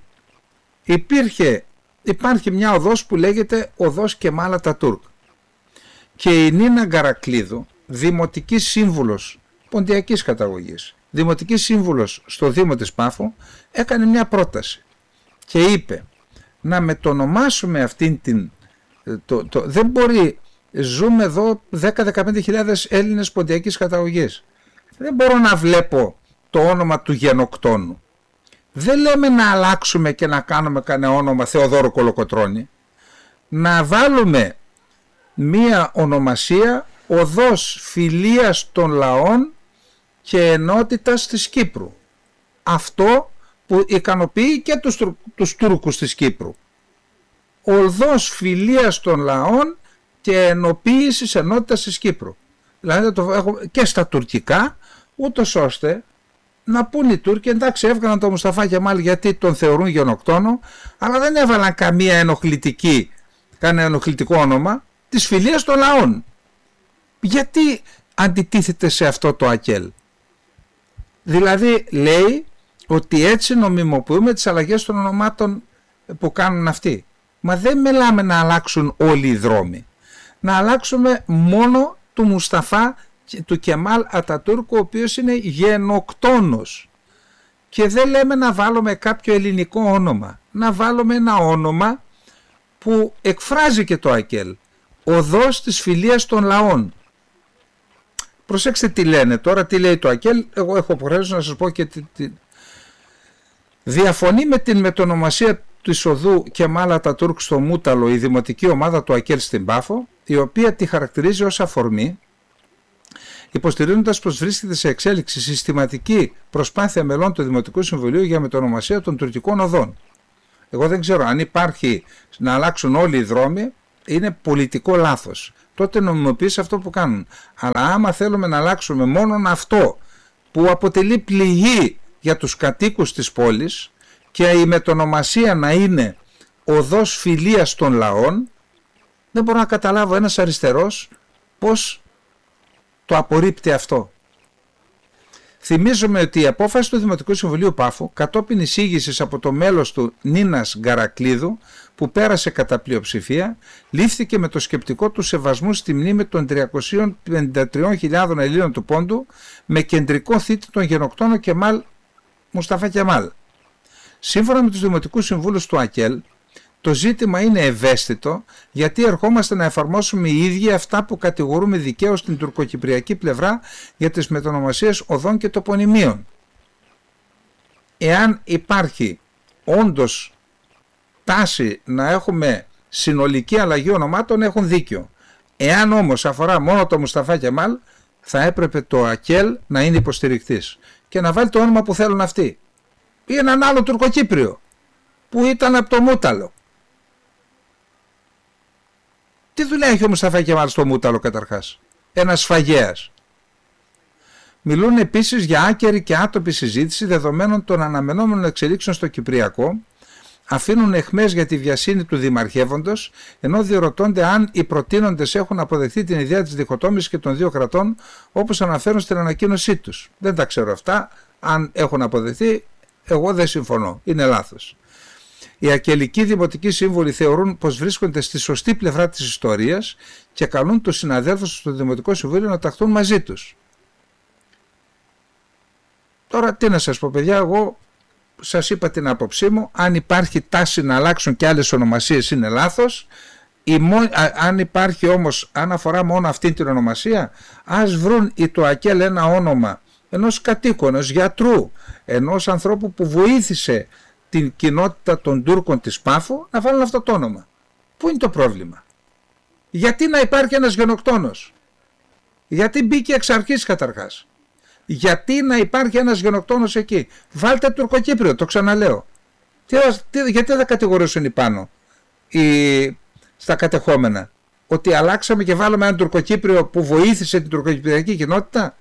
υπάρχει μια οδός που λέγεται Οδός Κεμάλ Ατατούρκ, και η Νίνα Γκαρακλίδου, δημοτική σύμβουλος ποντιακής καταγωγής, δημοτική σύμβουλος στο Δήμο της Πάφου, έκανε μια πρόταση και είπε να μετονομάσουμε αυτήν την... δεν μπορεί, ζούμε εδώ 10-15 Έλληνες ποντιακής καταγωγής. Δεν μπορώ να βλέπω το όνομα του γενοκτόνου. Δεν λέμε να αλλάξουμε και να κάνουμε κανένα όνομα Θεοδόρου Κολοκοτρώνη. Να βάλουμε μία ονομασία Οδός Φιλίας των Λαών και Ενότητας της Κύπρου. Αυτό που ικανοποιεί και τους Τούρκους της Κύπρου. Οδός Φιλίας των Λαών και Ενοποίησης Ενότητας της Κύπρου. Δηλαδή το έχω και στα τουρκικά, ούτως ώστε να πούν οι Τούρκοι, εντάξει, έβγαλαν τον Μουσταφά Κεμάλ γιατί τον θεωρούν γενοκτόνο, αλλά δεν έβαλαν κανένα ενοχλητικό όνομα της Φιλίας των Λαών. Γιατί αντιτίθεται σε αυτό το ΑΚΕΛ? Δηλαδή λέει ότι έτσι νομιμοποιούμε τις αλλαγές των ονομάτων που κάνουν αυτοί. Μα δεν μιλάμε να αλλάξουν όλοι οι δρόμοι. Να αλλάξουμε μόνο του Μουσταφά, του Κεμάλ Ατατούρκ, ο οποίος είναι γενοκτόνος. Και δεν λέμε να βάλουμε κάποιο ελληνικό όνομα. Να βάλουμε ένα όνομα που εκφράζει και το ΑΚΕΛ. Οδός της Φιλίας των Λαών. Προσέξτε τι λένε τώρα, τι λέει το ΑΚΕΛ. Εγώ έχω υποχρέωση να σας πω και διαφωνεί με την μετονομασία του οδού Κεμάλ Ατατούρκ στο Μούταλο η δημοτική ομάδα του ΑΚΕΛ στην Πάφο, η οποία τη χαρακτηρίζει ως αφορμή υποστηρίζοντας πως βρίσκεται σε εξέλιξη συστηματική προσπάθεια μελών του Δημοτικού Συμβουλίου για μετονομασία των τουρκικών οδών. Εγώ δεν ξέρω αν υπάρχει να αλλάξουν όλοι οι δρόμοι, είναι πολιτικό λάθος. Τότε νομιμοποιήσει αυτό που κάνουν. Αλλά άμα θέλουμε να αλλάξουμε μόνον αυτό που αποτελεί πληγή για τους κατοίκους της πόλης και η μετονομασία να είναι οδός φιλίας των λαών, δεν μπορώ να καταλάβω ένας αριστερός πώς το απορρίπτει αυτό. Θυμίζουμε ότι η απόφαση του Δημοτικού Συμβουλίου Πάφου, κατόπιν εισήγησης από το μέλος του Νίνας Γκαρακλίδου, που πέρασε κατά πλειοψηφία, λήφθηκε με το σκεπτικό του σεβασμού στη μνήμη των 353.000 Ελλήνων του Πόντου, με κεντρικό θήτη τον γενοκτόνο Μουσταφά Κεμάλ. Σύμφωνα με τους Δημοτικούς Συμβούλους του ΑΚΕΛ, το ζήτημα είναι ευαίσθητο, γιατί ερχόμαστε να εφαρμόσουμε οι ίδιοι αυτά που κατηγορούμε δικαίως στην τουρκοκυπριακή πλευρά για τις μετονομασίες οδών και τοπονημίων. Εάν υπάρχει όντως τάση να έχουμε συνολική αλλαγή ονομάτων, έχουν δίκιο. Εάν όμως αφορά μόνο το Μουσταφά Κεμάλ, θα έπρεπε το ΑΚΕΛ να είναι υποστηρικτής και να βάλει το όνομα που θέλουν αυτοί. Ή έναν άλλο Τουρκοκύπριο που ήταν από το Μούταλο. Τι δουλειά έχει ο Μουσταφά Κεμάλ στο Μούταλο καταρχάς? Ένας σφαγέας. Μιλούν επίσης για άκερη και άτοπη συζήτηση δεδομένων των αναμενόμενων εξελίξεων στο Κυπριακό, αφήνουν εχμές για τη βιασύνη του δημαρχεύοντος, ενώ διερωτώνται αν οι προτείνοντες έχουν αποδεχθεί την ιδέα της διχοτόμησης και των δύο κρατών, όπως αναφέρουν στην ανακοίνωσή τους. Δεν τα ξέρω αυτά, αν έχουν αποδεχθεί, εγώ δεν συμφωνώ, είναι λάθος. Οι ακελικοί δημοτικοί σύμβουλοι θεωρούν πως βρίσκονται στη σωστή πλευρά της ιστορίας και καλούν τους συναδέλφους στο Δημοτικό Συμβούλιο να ταχθούν μαζί τους. Τώρα τι να σας πω παιδιά, εγώ σας είπα την άποψή μου. Αν υπάρχει τάση να αλλάξουν και άλλες ονομασίες είναι λάθος. Αν υπάρχει όμως, αν αφορά μόνο αυτή την ονομασία, ας βρουν οι το ΑΚΕΛ ένα όνομα ενός κατοίκου, ενός γιατρού, ενός ανθρώπου που βοήθησε την κοινότητα των Τούρκων της Πάφου, να βάλουν αυτό το όνομα. Πού είναι το πρόβλημα? Γιατί να υπάρχει ένας γενοκτόνος? Γιατί μπήκε εξ αρχής καταρχάς? Γιατί να υπάρχει ένας γενοκτόνος εκεί? Βάλτε Τουρκοκύπριο, το ξαναλέω. Γιατί δεν κατηγορούσαν οι πάνω στα κατεχόμενα ότι αλλάξαμε και βάλαμε έναν Τουρκοκύπριο που βοήθησε την τουρκοκυπριακή κοινότητα?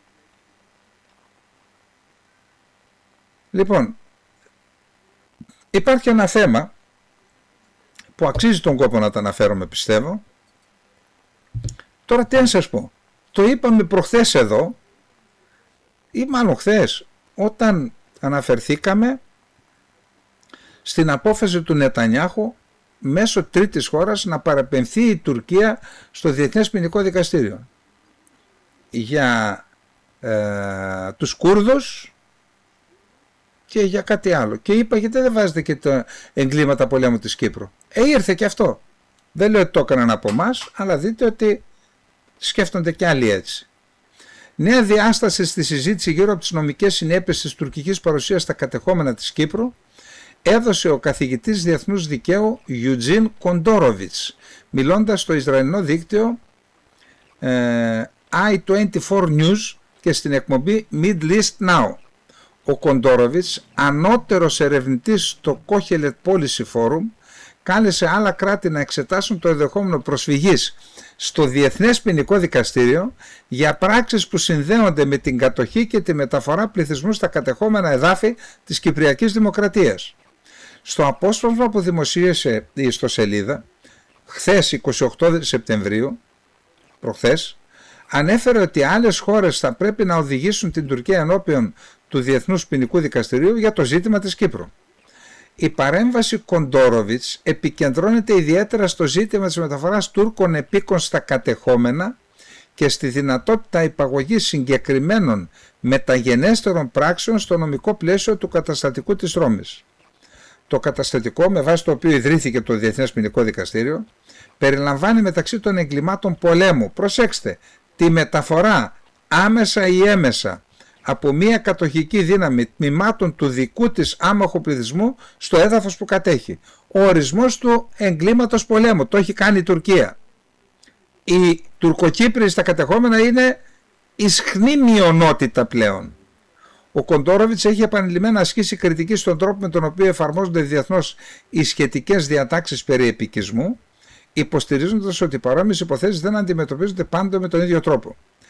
Λοιπόν, υπάρχει ένα θέμα που αξίζει τον κόπο να το αναφέρομαι, πιστεύω. Τώρα τι να σας πω, το είπαμε προχθές εδώ ή μάλλον χθες, όταν αναφερθήκαμε στην απόφαση του Νετανιάχου μέσω τρίτης χώρας να παραπεμφθεί η Τουρκία στο Διεθνές Ποινικό Δικαστήριο για τους Κούρδους και για κάτι άλλο. Και είπα, γιατί δεν βάζετε και τα εγκλήματα πολέμου της Κύπρου? Ήρθε και αυτό. Δεν λέω ότι το έκαναν από εμάς, αλλά δείτε ότι σκέφτονται και άλλοι έτσι. Νέα διάσταση στη συζήτηση γύρω από τις νομικές συνέπειες της τουρκικής παρουσίας στα κατεχόμενα της Κύπρου έδωσε ο καθηγητής διεθνούς δικαίου Eugene Kondorowicz, μιλώντας στο Ισραηλινό δίκτυο I24 News και στην εκπομπή Middle East Now. Ο Kondorowicz, ανώτερος ερευνητής στο Kohelet Policy Forum, κάλεσε άλλα κράτη να εξετάσουν το ενδεχόμενο προσφυγής στο Διεθνές Ποινικό Δικαστήριο για πράξεις που συνδέονται με την κατοχή και τη μεταφορά πληθυσμού στα κατεχόμενα εδάφη της Κυπριακής Δημοκρατίας. Στο απόσπασμα που δημοσίευσε η ιστοσελίδα χθες 28 Σεπτεμβρίου, προχθές, ανέφερε ότι άλλες χώρες θα πρέπει να οδηγήσουν την Τουρκία ενώπιον του Διεθνούς Ποινικού Δικαστηρίου για το ζήτημα της Κύπρου. Η παρέμβαση Kondorowicz επικεντρώνεται ιδιαίτερα στο ζήτημα της μεταφοράς Τούρκων επίκων στα κατεχόμενα και στη δυνατότητα υπαγωγής συγκεκριμένων μεταγενέστερων πράξεων στο νομικό πλαίσιο του καταστατικού της Ρώμης. Το καταστατικό, με βάση το οποίο ιδρύθηκε το Διεθνές Ποινικό Δικαστήριο, περιλαμβάνει μεταξύ των εγκλημάτων πολέμου, προσέξτε, τη μεταφορά άμεσα ή έμεσα από μια κατοχική δύναμη τμήματων του δικού της άμαχου πληθυσμού στο έδαφος που κατέχει. Ο ορισμός του εγκλήματος πολέμου το έχει κάνει η Τουρκία. Οι Τουρκοκύπριοι στα κατεχόμενα είναι ισχνή μειονότητα πλέον. Ο Κοντόροβιτς έχει επανειλημμένα ασκήσει κριτική στον τρόπο με τον οποίο εφαρμόζονται διεθνώς οι σχετικές διατάξεις περί επικισμού, υποστηρίζοντας ότι παρόμοιες υποθέσεις δεν αντιμετωπίζονται πάντοτε με τον ίδιο τρόπο.